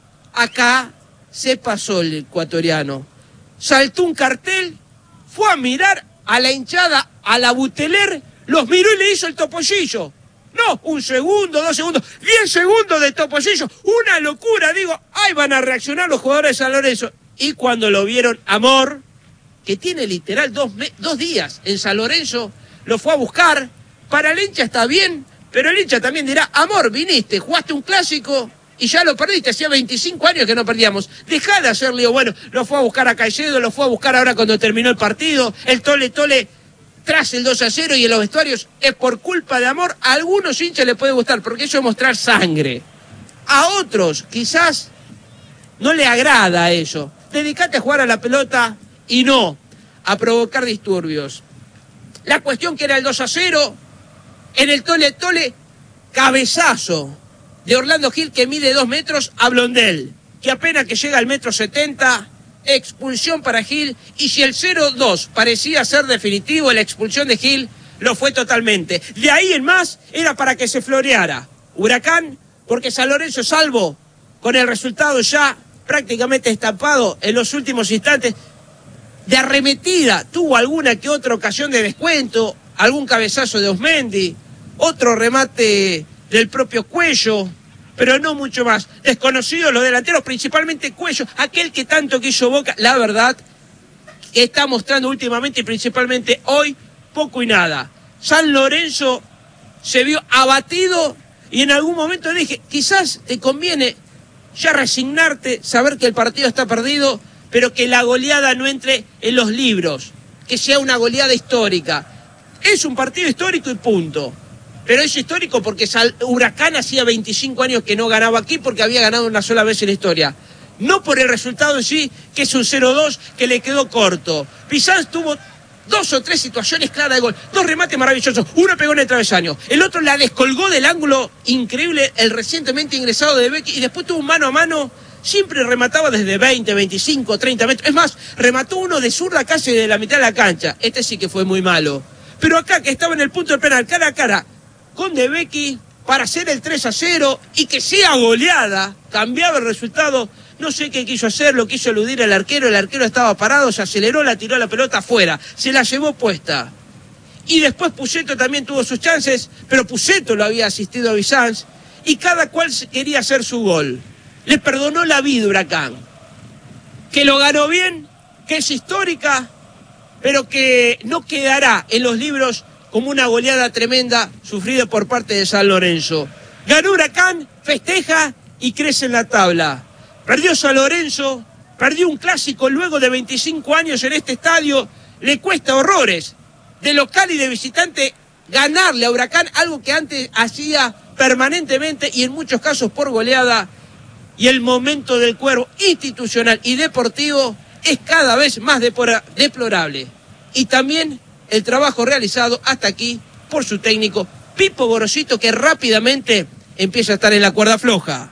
S4: Acá se pasó el ecuatoriano. Saltó un cartel, fue a mirar a la hinchada, a la Buteler, los miró y le hizo el topollillo. No, 1 segundo, 2 segundos, 10 segundos de topollillo. Una locura, digo, ahí van a reaccionar los jugadores de San Lorenzo. Y cuando lo vieron, Amor, que tiene literal 2 días en San Lorenzo, lo fue a buscar. Para el hincha está bien, pero el hincha también dirá, Amor, viniste, jugaste un clásico y ya lo perdiste, hacía 25 años que no perdíamos. Dejá de hacer lío. Bueno, lo fue a buscar a Caicedo, lo fue a buscar ahora cuando terminó el partido. El Tole mostrás el 2-0 y en los vestuarios es por culpa de amor. A algunos hinchas les puede gustar, porque eso es mostrar sangre. A otros quizás no le agrada eso. Dedicate a jugar a la pelota y no a provocar disturbios. La cuestión que era el 2-0, en el tole-tole, cabezazo de Orlando Gil, que mide 2 metros, a Blondel, que apenas que llega al 1,70 m, expulsión para Gil, y si el 0-2 parecía ser definitivo, la expulsión de Gil lo fue totalmente. De ahí en más era para que se floreara Huracán, porque San Lorenzo, salvo con el resultado ya prácticamente estampado en los últimos instantes, de arremetida tuvo alguna que otra ocasión de descuento, algún cabezazo de Osmendi, otro remate del propio Cuello, pero no mucho más. Desconocidos los delanteros, principalmente Cuello, aquel que tanto quiso Boca, la verdad, que está mostrando últimamente y principalmente hoy, poco y nada. San Lorenzo se vio abatido y en algún momento dije, quizás te conviene ya resignarte, saber que el partido está perdido, pero que la goleada no entre en los libros, que sea una goleada histórica. Es un partido histórico y punto. Pero es histórico porque Huracán hacía 25 años que no ganaba aquí, porque había ganado una sola vez en la historia. No por el resultado en sí, que es un 0-2 que le quedó corto. Bizanz tuvo 2 o 3 situaciones claras de gol, 2 remates maravillosos, uno pegó en el travesaño, el otro la descolgó del ángulo increíble, el recientemente ingresado de Becky, y después tuvo un mano a mano, siempre remataba desde 20, 25, 30 metros. Es más, remató uno de zurda casi de la mitad de la cancha. Este sí que fue muy malo. Pero acá, que estaba en el punto del penal, cara a cara con De Becky, para hacer el 3-0 y que sea goleada, cambiaba el resultado. No sé qué quiso hacer, lo quiso eludir el arquero estaba parado, se aceleró, la tiró la pelota afuera, se la llevó puesta. Y después Pusetto también tuvo sus chances, pero Pusetto lo había asistido a Bizanz, y cada cual quería hacer su gol. Le perdonó la vida Huracán, que lo ganó bien, que es histórica, pero que no quedará en los libros como una goleada tremenda sufrida por parte de San Lorenzo. Ganó Huracán, festeja y crece en la tabla. Perdió San Lorenzo, perdió un clásico luego de 25 años en este estadio, le cuesta horrores. De local y de visitante, ganarle a Huracán, algo que antes hacía permanentemente y en muchos casos por goleada. Y el momento del Cuervo institucional y deportivo es cada vez más deplorable. Y también el trabajo realizado hasta aquí por su técnico Pipo Gorosito, que rápidamente empieza a estar en la cuerda floja.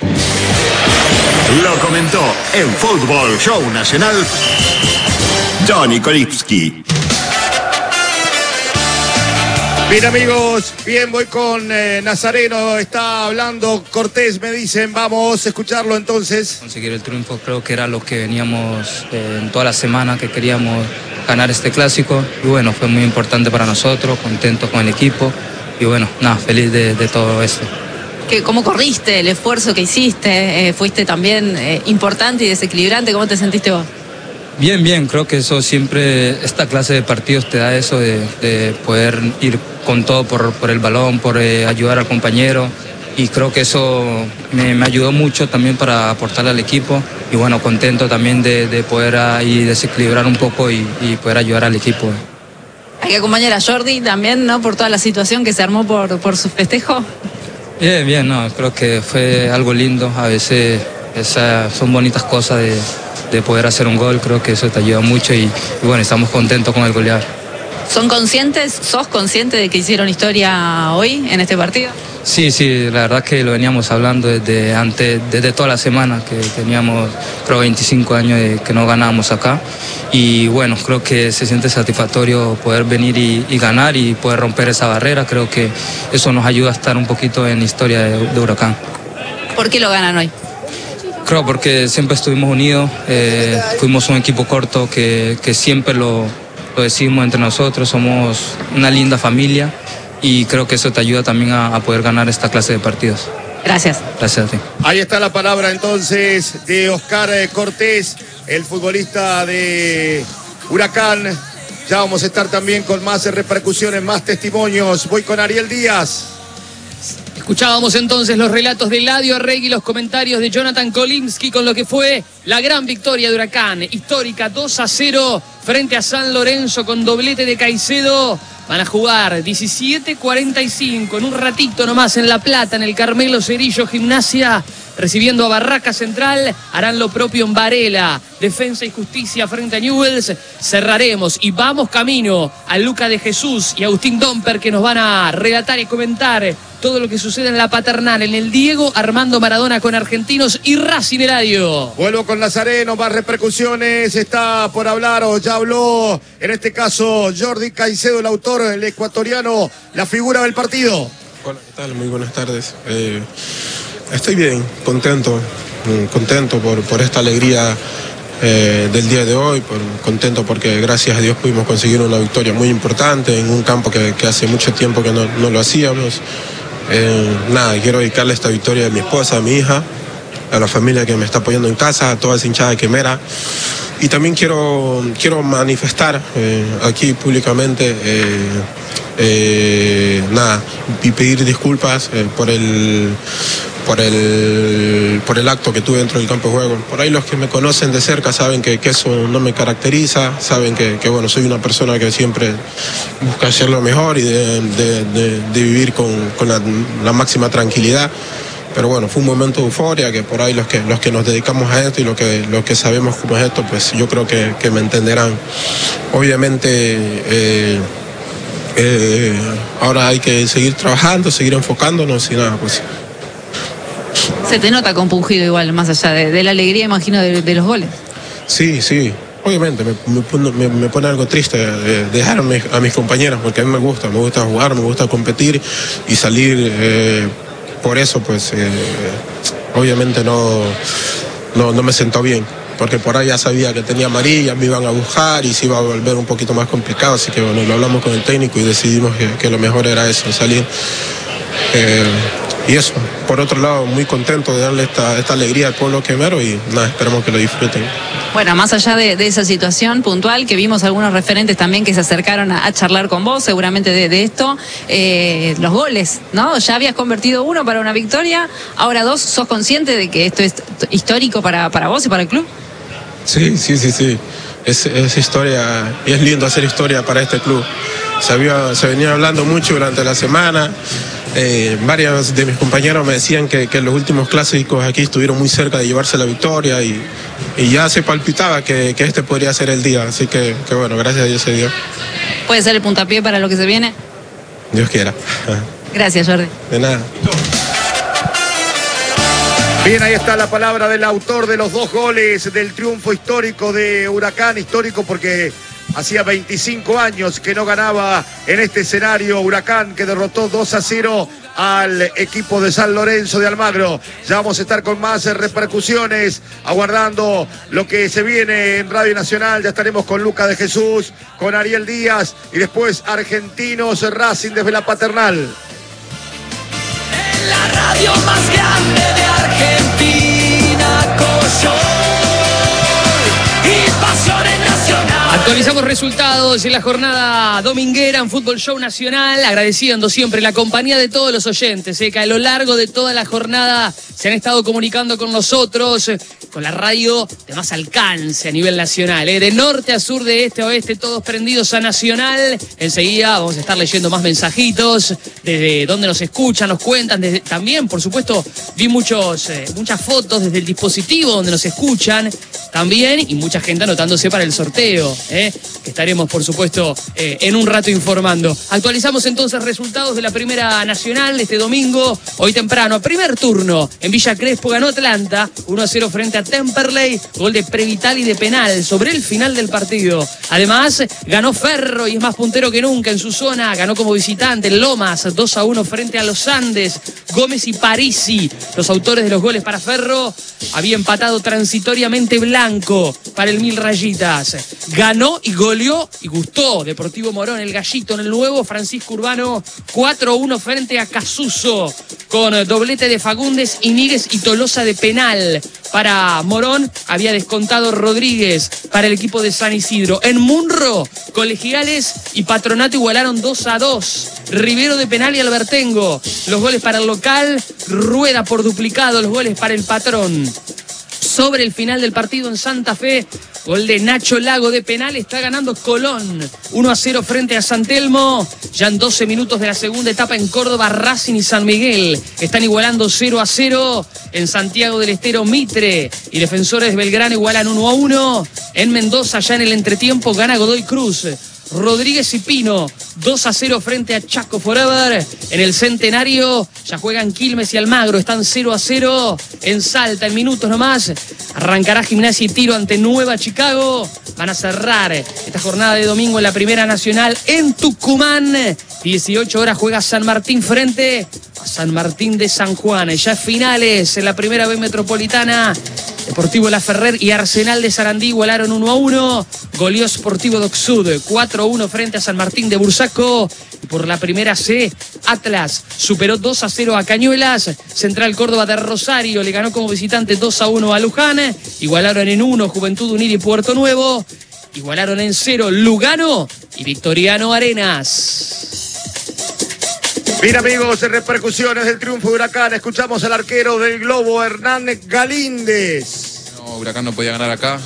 S7: Lo comentó en Fútbol Show Nacional Johnny Kolipski.
S3: Bien, amigos, bien, voy con Nazareno, está hablando Cortés, me dicen, vamos a escucharlo entonces.
S8: Conseguir el triunfo creo que era lo que veníamos en toda la semana, que queríamos ganar este clásico, y bueno, fue muy importante para nosotros, contento con el equipo, y bueno, nada, feliz de todo esto.
S9: ¿Cómo corriste el esfuerzo que hiciste? Fuiste también importante y desequilibrante, ¿cómo te sentiste vos?
S8: Bien, bien, creo que eso siempre, esta clase de partidos te da eso de poder ir con todo por el balón, por ayudar al compañero, y creo que eso me ayudó mucho también para aportarle al equipo, y bueno, contento también de poder ahí desequilibrar un poco y poder ayudar al equipo.
S9: Hay que acompañar a Jordi también, ¿no? Por toda la situación que se armó por su festejo.
S8: Bien, bien, no, creo que fue algo lindo, a veces son bonitas cosas de poder hacer un gol, creo que eso te ayuda mucho y bueno, estamos contentos con el golear.
S9: ¿Sos consciente de que hicieron historia hoy en este partido?
S8: Sí, la verdad que lo veníamos hablando desde toda la semana, que teníamos creo 25 años de que no ganábamos acá, y bueno, creo que se siente satisfactorio poder venir y ganar y poder romper esa barrera. Creo que eso nos ayuda a estar un poquito en la historia de Huracán.
S9: ¿Por qué lo ganan hoy?
S8: Creo porque siempre estuvimos unidos, fuimos un equipo corto que siempre lo decimos entre nosotros, somos una linda familia y creo que eso te ayuda también a poder ganar esta clase de partidos.
S9: Gracias.
S8: Gracias a ti.
S3: Ahí está la palabra entonces de Oscar Cortés, el futbolista de Huracán. Ya vamos a estar también con más repercusiones, más testimonios. Voy con Ariel Díaz.
S6: Escuchábamos entonces los relatos de Eladio Arregui y los comentarios de Jonathan Kolipski con lo que fue la gran victoria de Huracán, histórica 2-0 frente a San Lorenzo con doblete de Caicedo. Van a jugar 17:45 en un ratito nomás en La Plata, en el Carmelo Cerillo Gimnasia, recibiendo a Barraca Central. Harán lo propio en Varela, Defensa y Justicia frente a Newell's. Cerraremos y vamos camino a Luca de Jesús y Agustín Domper, que nos van a relatar y comentar todo lo que sucede en la Paternal, en el Diego Armando Maradona con Argentinos y Racing Eladio.
S3: Vuelvo con Nazareno, más repercusiones. Está por hablar o ya habló, en este caso, Jordi Caicedo, el autor, el ecuatoriano, la figura del partido.
S10: Hola, ¿qué tal? Muy buenas tardes. Estoy bien, contento por esta alegría del día de hoy, contento porque gracias a Dios pudimos conseguir una victoria muy importante en un campo que hace mucho tiempo que no lo hacíamos. Quiero dedicarle esta victoria a mi esposa, a mi hija, a la familia que me está apoyando en casa, a toda esa hinchada de Quemera. Y también quiero manifestar aquí públicamente y pedir disculpas por el acto que tuve dentro del campo de juego. Por ahí los que me conocen de cerca saben que eso no me caracteriza, saben que bueno, soy una persona que siempre busca hacer lo mejor y de vivir con la máxima tranquilidad. Pero bueno, fue un momento de euforia que por ahí los que nos dedicamos a esto y los que sabemos cómo es esto, pues yo creo que me entenderán. Obviamente ahora hay que seguir trabajando, seguir enfocándonos y nada, pues.
S9: Se te nota compungido igual, más allá de la alegría, imagino, de los goles.
S10: Sí. Obviamente me pone algo triste dejar a mis compañeros, porque a mí me gusta jugar, me gusta competir y salir. Por eso, pues, obviamente no me sentó bien, porque por ahí ya sabía que tenía amarilla, me iban a buscar y se iba a volver un poquito más complicado, así que bueno, lo hablamos con el técnico y decidimos que lo mejor era eso, salir. Y eso, por otro lado, muy contento de darle esta alegría al pueblo quemero y nada, esperamos que lo disfruten.
S9: Bueno, más allá de esa situación puntual, que vimos algunos referentes también que se acercaron a charlar con vos, seguramente de esto, los goles, ¿no? Ya habías convertido uno para una victoria, ahora dos. ¿Sos consciente de que esto es histórico para vos y para el club?
S10: Sí. Es historia, y es lindo hacer historia para este club. Se venía hablando mucho durante la semana. Varios de mis compañeros me decían que los últimos clásicos aquí estuvieron muy cerca de llevarse la victoria y ya se palpitaba que este podría ser el día. Así que bueno, gracias a Dios se dio.
S9: ¿Puede ser el puntapié para lo que se viene?
S10: Dios quiera.
S9: Gracias, Jordi.
S10: De nada.
S3: Bien, ahí está la palabra del autor de los 2 goles del triunfo histórico de Huracán, histórico porque hacía 25 años que no ganaba en este escenario. Huracán, que derrotó 2-0 al equipo de San Lorenzo de Almagro. Ya vamos a estar con más repercusiones, aguardando lo que se viene en Radio Nacional. Ya estaremos con Luca de Jesús, con Ariel Díaz y después Argentinos Racing desde la Paternal.
S11: En la radio más grande de Argentina, Coyo y Pasiones Nacional.
S6: Actualizamos resultados en la jornada dominguera en Fútbol Show Nacional, agradeciendo siempre la compañía de todos los oyentes, que a lo largo de toda la jornada se han estado comunicando con nosotros, con la radio de más alcance a nivel nacional, de norte a sur, de este a oeste, todos prendidos a Nacional. Enseguida vamos a estar leyendo más mensajitos, desde donde nos escuchan, nos cuentan, también, por supuesto, vi muchas fotos desde el dispositivo donde nos escuchan también, y mucha gente anotándose para el sorteo, que estaremos, por supuesto, en un rato informando. Actualizamos entonces resultados de la Primera Nacional de este domingo, hoy temprano, primer turno en Villa Crespo, ganó Atlanta 1-0 frente a Temperley, gol de Previtali de penal sobre el final del partido. Además, ganó Ferro y es más puntero que nunca en su zona, ganó como visitante en Lomas 2-1 frente a los Andes. Gómez y Parisi, los autores de los goles para Ferro. Había empatado transitoriamente Blanco para el 1000 rayitas. Ganó y goleó y gustó Deportivo Morón, el Gallito, en el nuevo Francisco Urbano 4-1 frente a Casuso, con doblete de Fagundes, Iníguez y Tolosa de penal. Para Morón había descontado Rodríguez para el equipo de San Isidro. En Munro, Colegiales y Patronato igualaron 2-2. Rivero de penal y Albertengo. Los goles para el local. Rueda por duplicado los goles para el Patrón. Sobre el final del partido en Santa Fe, Gol de Nacho Lago de penal, está ganando Colón 1-0 frente a San Telmo. Ya en 12 minutos de la segunda etapa en Córdoba, Racing y San Miguel están igualando 0-0. En Santiago del Estero, Mitre y Defensores de Belgrano igualan 1-1. En Mendoza, ya en el entretiempo, gana Godoy Cruz. Rodríguez y Pino 2-0 frente a Chaco Forever. En el Centenario ya juegan Quilmes y Almagro, están 0-0. En Salta, en minutos nomás, arrancará Gimnasia y Tiro ante Nueva Chicago. Van a cerrar esta jornada de domingo en la Primera Nacional en Tucumán. 18 horas juega San Martín frente a San Martín de San Juan. Ya finales en la Primera B Metropolitana. Deportivo La Ferrer y Arsenal de Sarandí igualaron 1-1. Goleó Sportivo Docsud 4-1 frente a San Martín de Bursaco. Y por la Primera C, Atlas superó 2-0 a Cañuelas. Central Córdoba de Rosario le ganó como visitante 2-1 a Luján. Igualaron en 1 Juventud Unida y Puerto Nuevo. Igualaron en 0 Lugano y Victoriano Arenas.
S3: Bien, amigos, en repercusiones del triunfo de Huracán, escuchamos al arquero del Globo, Hernán Galíndez.
S12: No, Huracán no podía ganar acá.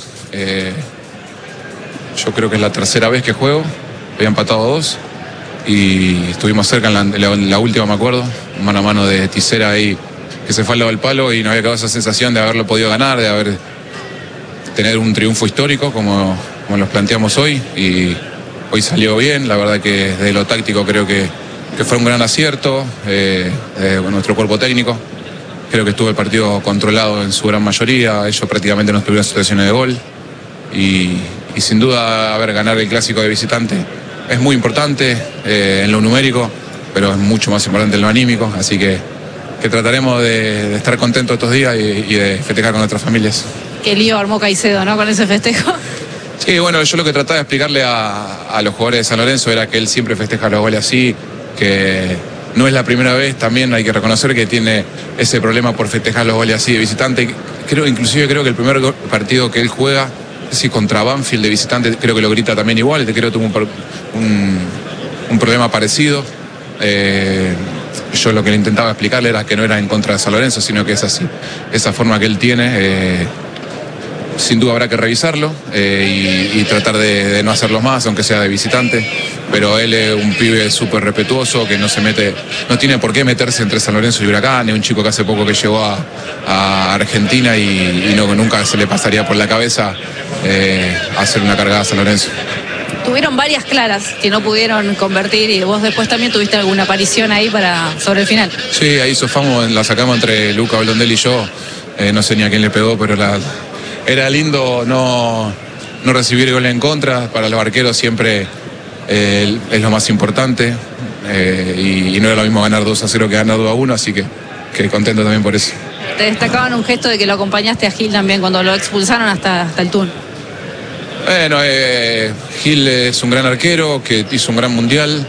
S12: Yo creo que es la tercera vez que juego. Había empatado 2 y estuvimos cerca en la última, me acuerdo. Mano a mano de Tisera ahí, que se fue al lado del palo y no había quedado esa sensación de haberlo podido ganar, de tener un triunfo histórico como los planteamos hoy. Y hoy salió bien, la verdad que desde lo táctico creo que fue un gran acierto nuestro cuerpo técnico. Creo que estuvo el partido controlado en su gran mayoría. Ellos prácticamente no tuvieron situaciones de gol. Y sin duda, ganar el clásico de visitante es muy importante en lo numérico, pero es mucho más importante en lo anímico. Así que trataremos de estar contentos estos días y de festejar con nuestras familias.
S9: Qué lío armó Caicedo, ¿no? Con ese festejo.
S12: Sí, bueno, yo lo que trataba de explicarle a los jugadores de San Lorenzo era que él siempre festeja los goles así, que no es la primera vez, también hay que reconocer que tiene ese problema por festejar los goles así de visitante. Inclusive creo que el primer partido que él juega, sí, contra Banfield de visitante, creo que lo grita también igual, creo que tuvo un problema parecido. Yo lo que le intentaba explicarle era que no era en contra de San Lorenzo, sino que es así, esa forma que él tiene. Sin duda habrá que revisarlo y tratar de no hacerlo más, aunque sea de visitante. Pero él es un pibe súper respetuoso, que no tiene por qué meterse entre San Lorenzo y Huracán. Es un chico que hace poco que llegó a Argentina y nunca se le pasaría por la cabeza hacer una cargada a San Lorenzo.
S9: Tuvieron varias claras que no pudieron convertir y vos después también tuviste alguna aparición ahí sobre el final.
S12: Sí, ahí sofamos, la sacamos entre Luca Blondelli y yo. No sé ni a quién le pegó, pero era lindo no recibir gol en contra. Para los arqueros siempre es lo más importante y no era lo mismo ganar 2-0 que ganar 2-1, así que contento también por eso.
S9: Te destacaban un gesto de que lo acompañaste a Gil también cuando lo expulsaron hasta el Tun.
S12: Bueno, Gil es un gran arquero que hizo un gran mundial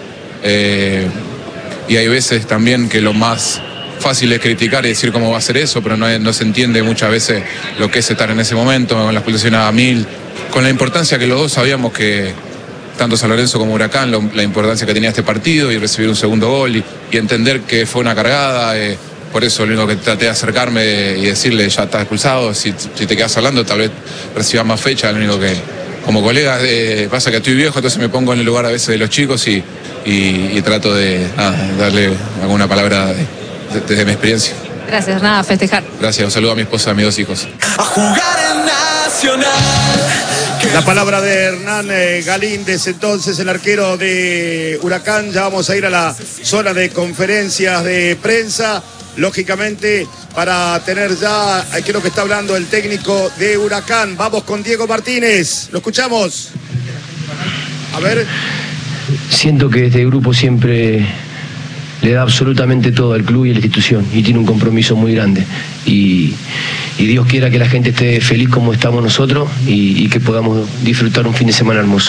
S12: y hay veces también que lo más fácil es criticar y decir cómo va a ser eso, pero no se entiende muchas veces lo que es estar en ese momento, con la expulsión a 1000, con la importancia que los dos sabíamos que tanto San Lorenzo como Huracán, la importancia que tenía este partido y recibir un segundo gol y entender que fue una cargada. Por eso lo único que traté de acercarme y decirle, ya estás expulsado, si te quedas hablando tal vez recibas más fecha. Lo único que como colega pasa que estoy viejo, entonces me pongo en el lugar a veces de los chicos y trato de darle alguna palabra desde mi experiencia.
S9: Gracias, nada, a festejar.
S12: Gracias, un saludo a mi esposa y a mis 2 hijos.
S11: A jugar en Nacional.
S3: La palabra de Hernán Galíndez, entonces el arquero de Huracán. Ya vamos a ir a la zona de conferencias de prensa, lógicamente, para tener ya, creo que está hablando el técnico de Huracán. Vamos con Diego Martínez, lo escuchamos. A ver.
S13: Siento que este grupo siempre le da absolutamente todo al club y a la institución y tiene un compromiso muy grande y Dios quiera que la gente esté feliz como estamos nosotros y que podamos disfrutar un fin de semana hermoso.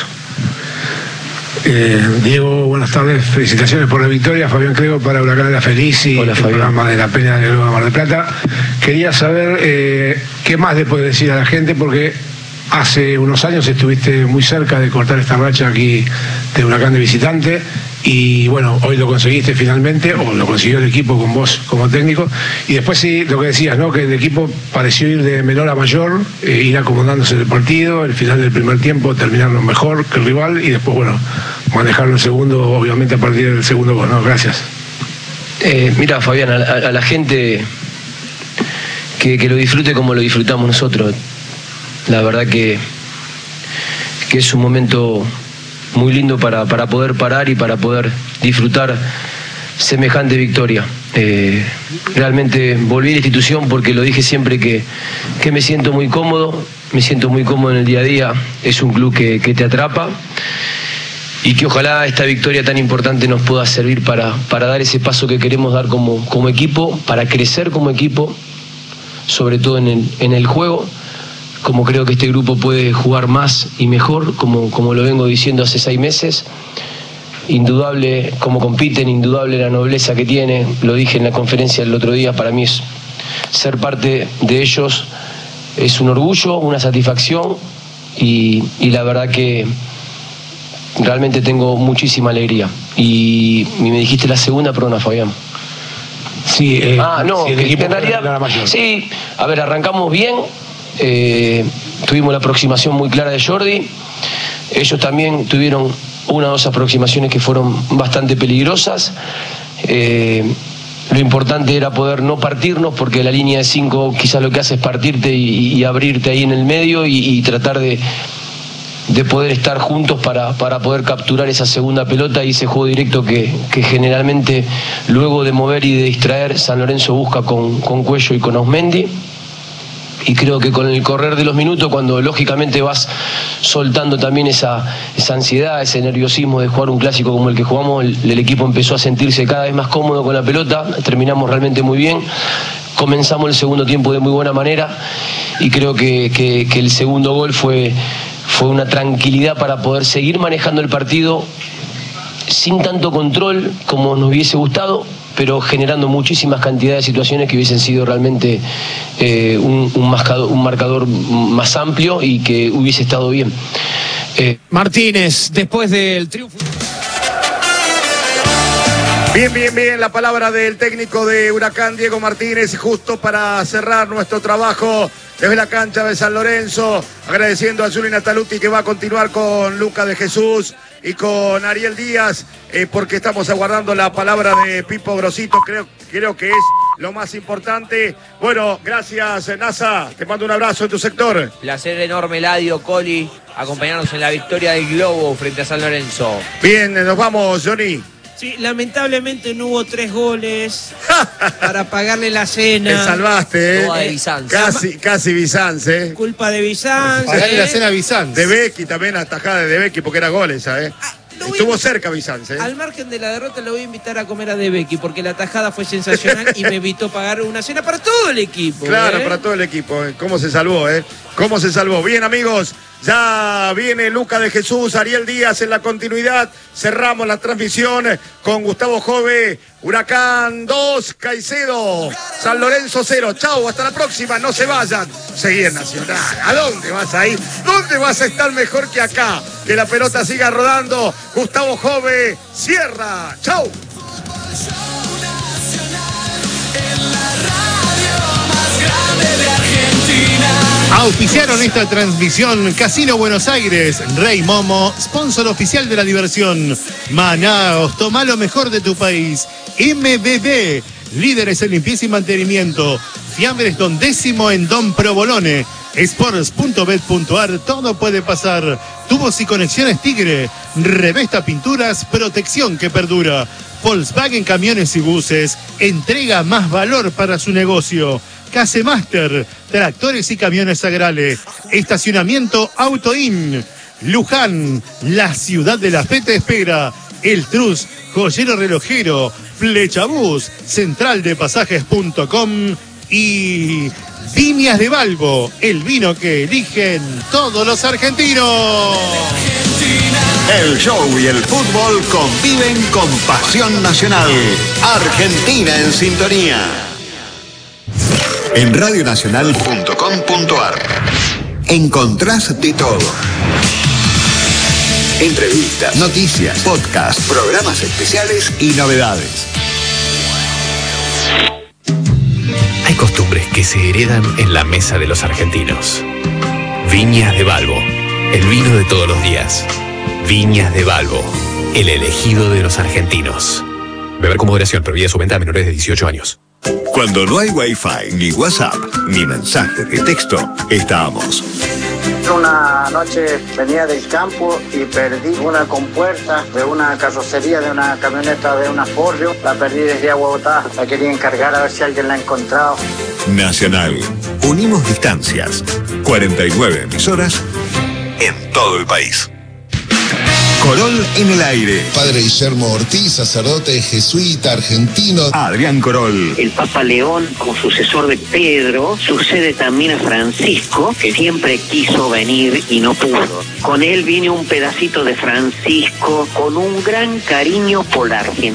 S14: Diego, buenas tardes, felicitaciones por la victoria. Fabián Crego para Huracán de la Feliz y el programa de La Peña de Nueva Mar del Plata. Quería saber qué más le puedes decir a la gente, porque hace unos años estuviste muy cerca de cortar esta racha aquí de Huracán de visitante Y bueno, hoy lo conseguiste finalmente, o lo consiguió el equipo con vos como técnico. Y después sí, lo que decías, ¿no? Que el equipo pareció ir de menor a mayor, ir acomodándose en el partido, el final del primer tiempo terminarlo mejor que el rival y después, bueno, manejarlo el segundo, obviamente a partir del segundo gol, ¿no? Gracias.
S13: Mira, Fabián, a la gente que lo disfrute como lo disfrutamos nosotros. La verdad que es un momento muy lindo para poder parar y para poder disfrutar semejante victoria. Realmente volví a la institución porque lo dije siempre que me siento muy cómodo en el día a día. Es un club que te atrapa y que ojalá esta victoria tan importante nos pueda servir para dar ese paso que queremos dar como equipo, para crecer como equipo, sobre todo en el juego. Como creo que este grupo puede jugar más y mejor, como lo vengo diciendo hace 6 meses. Indudable cómo compiten, indudable la nobleza que tiene. Lo dije en la conferencia el otro día, para mí ser parte de ellos es un orgullo, una satisfacción y la verdad que realmente tengo muchísima alegría. Y me dijiste la segunda, perdona, Fabián.
S14: Sí,
S13: no,
S14: el equipo
S13: en realidad, sí, a ver, arrancamos bien. Tuvimos la aproximación muy clara de Jordi. Ellos también tuvieron 1 o 2 aproximaciones que fueron bastante peligrosas. Lo importante era poder no partirnos, porque la línea de 5 quizás lo que hace es partirte y abrirte ahí en el medio y tratar de poder estar juntos para poder capturar esa segunda pelota y ese juego directo que generalmente luego de mover y de distraer San Lorenzo busca con Cuello y con Ausmendi. Y creo que con el correr de los minutos, cuando lógicamente vas soltando también esa ansiedad, ese nerviosismo de jugar un clásico como el que jugamos, el equipo empezó a sentirse cada vez más cómodo con la pelota. Terminamos realmente muy bien. Comenzamos el segundo tiempo de muy buena manera y creo que el segundo gol fue una tranquilidad para poder seguir manejando el partido sin tanto control como nos hubiese gustado, pero generando muchísimas cantidades de situaciones que hubiesen sido realmente un marcador más amplio y que hubiese estado bien.
S4: Martínez, después del triunfo.
S3: Bien, la palabra del técnico de Huracán, Diego Martínez, justo para cerrar nuestro trabajo desde la cancha de San Lorenzo, agradeciendo a Juli Nataluti que va a continuar con Luca de Jesús y con Ariel Díaz, porque estamos aguardando la palabra de Pipo Grosito, creo que es lo más importante. Bueno, gracias NASA, te mando un abrazo en tu sector.
S2: Placer enorme, Eladio, Coli, acompañarnos en la victoria del Globo frente a San Lorenzo.
S3: Bien, nos vamos, Johnny.
S4: Sí, lamentablemente no hubo 3 goles para pagarle la cena.
S3: Te salvaste,
S2: de Bizanz.
S3: Casi Bizanz,
S4: Culpa de Bizanz.
S1: Pagarle la cena a Bizanz.
S3: De Becky también, atajada de Becky, porque era gol esa, Estuvo cerca Bizanz,
S4: Al margen de la derrota lo voy a invitar a comer a De Becky, porque la tajada fue sensacional y me evitó pagar una cena para todo el equipo.
S3: Claro, para todo el equipo. ¿Cómo se salvó, ¿Cómo se salvó? Bien, amigos, ya viene Luca de Jesús, Ariel Díaz en la continuidad. Cerramos la transmisión con Gustavo Jove. Huracán 2, Caicedo, San Lorenzo 0. Chau, hasta la próxima, no se vayan. Seguí en Nacional. ¿A dónde vas a ir? ¿Dónde vas a estar mejor que acá? Que la pelota siga rodando. Gustavo Jove cierra. Chau.
S1: Auspiciaron esta transmisión Casino Buenos Aires, Rey Momo, sponsor oficial de la diversión. Manaos, toma lo mejor de tu país. MBB, líderes en limpieza y mantenimiento. Fiambres Don Décimo en Don Provolone. Sports.bet.ar, todo puede pasar. Tubos y conexiones Tigre. Revesta Pinturas, protección que perdura. Volkswagen Camiones y Buses, entrega más valor para su negocio. Casemaster, tractores y camiones Agrale. Estacionamiento Autoin. Luján, la ciudad de la fe te espera. El Trus, joyero relojero. Flechabús, centraldepasajes.com y Viñas de Balbo, el vino que eligen todos los argentinos.
S7: El show y el fútbol conviven con pasión nacional. Argentina en sintonía. En radionacional.com.ar encontrás de todo. Entrevistas, noticias, podcast, programas especiales y novedades.
S15: Hay costumbres que se heredan en la mesa de los argentinos. Viñas de Balbo, el vino de todos los días. Viñas de Balbo, el elegido de los argentinos. Beber con moderación, prohibida su venta a menores de 18 años.
S7: Cuando no hay Wi-Fi, ni WhatsApp, ni mensajes de texto, estamos.
S16: Una noche venía del campo y perdí una compuerta de una carrocería de una camioneta de una Forrio. La perdí desde Aguabotá. La quería encargar a ver si alguien la ha encontrado.
S7: Nacional. Unimos distancias. 49 emisoras en todo el país. Corol en el aire.
S17: Padre Guillermo Ortiz, sacerdote jesuita argentino.
S7: Adrián Corol.
S18: El Papa León, como sucesor de Pedro, sucede también a Francisco, que siempre quiso venir y no pudo. Con él viene un pedacito de Francisco, con un gran cariño por la Argentina.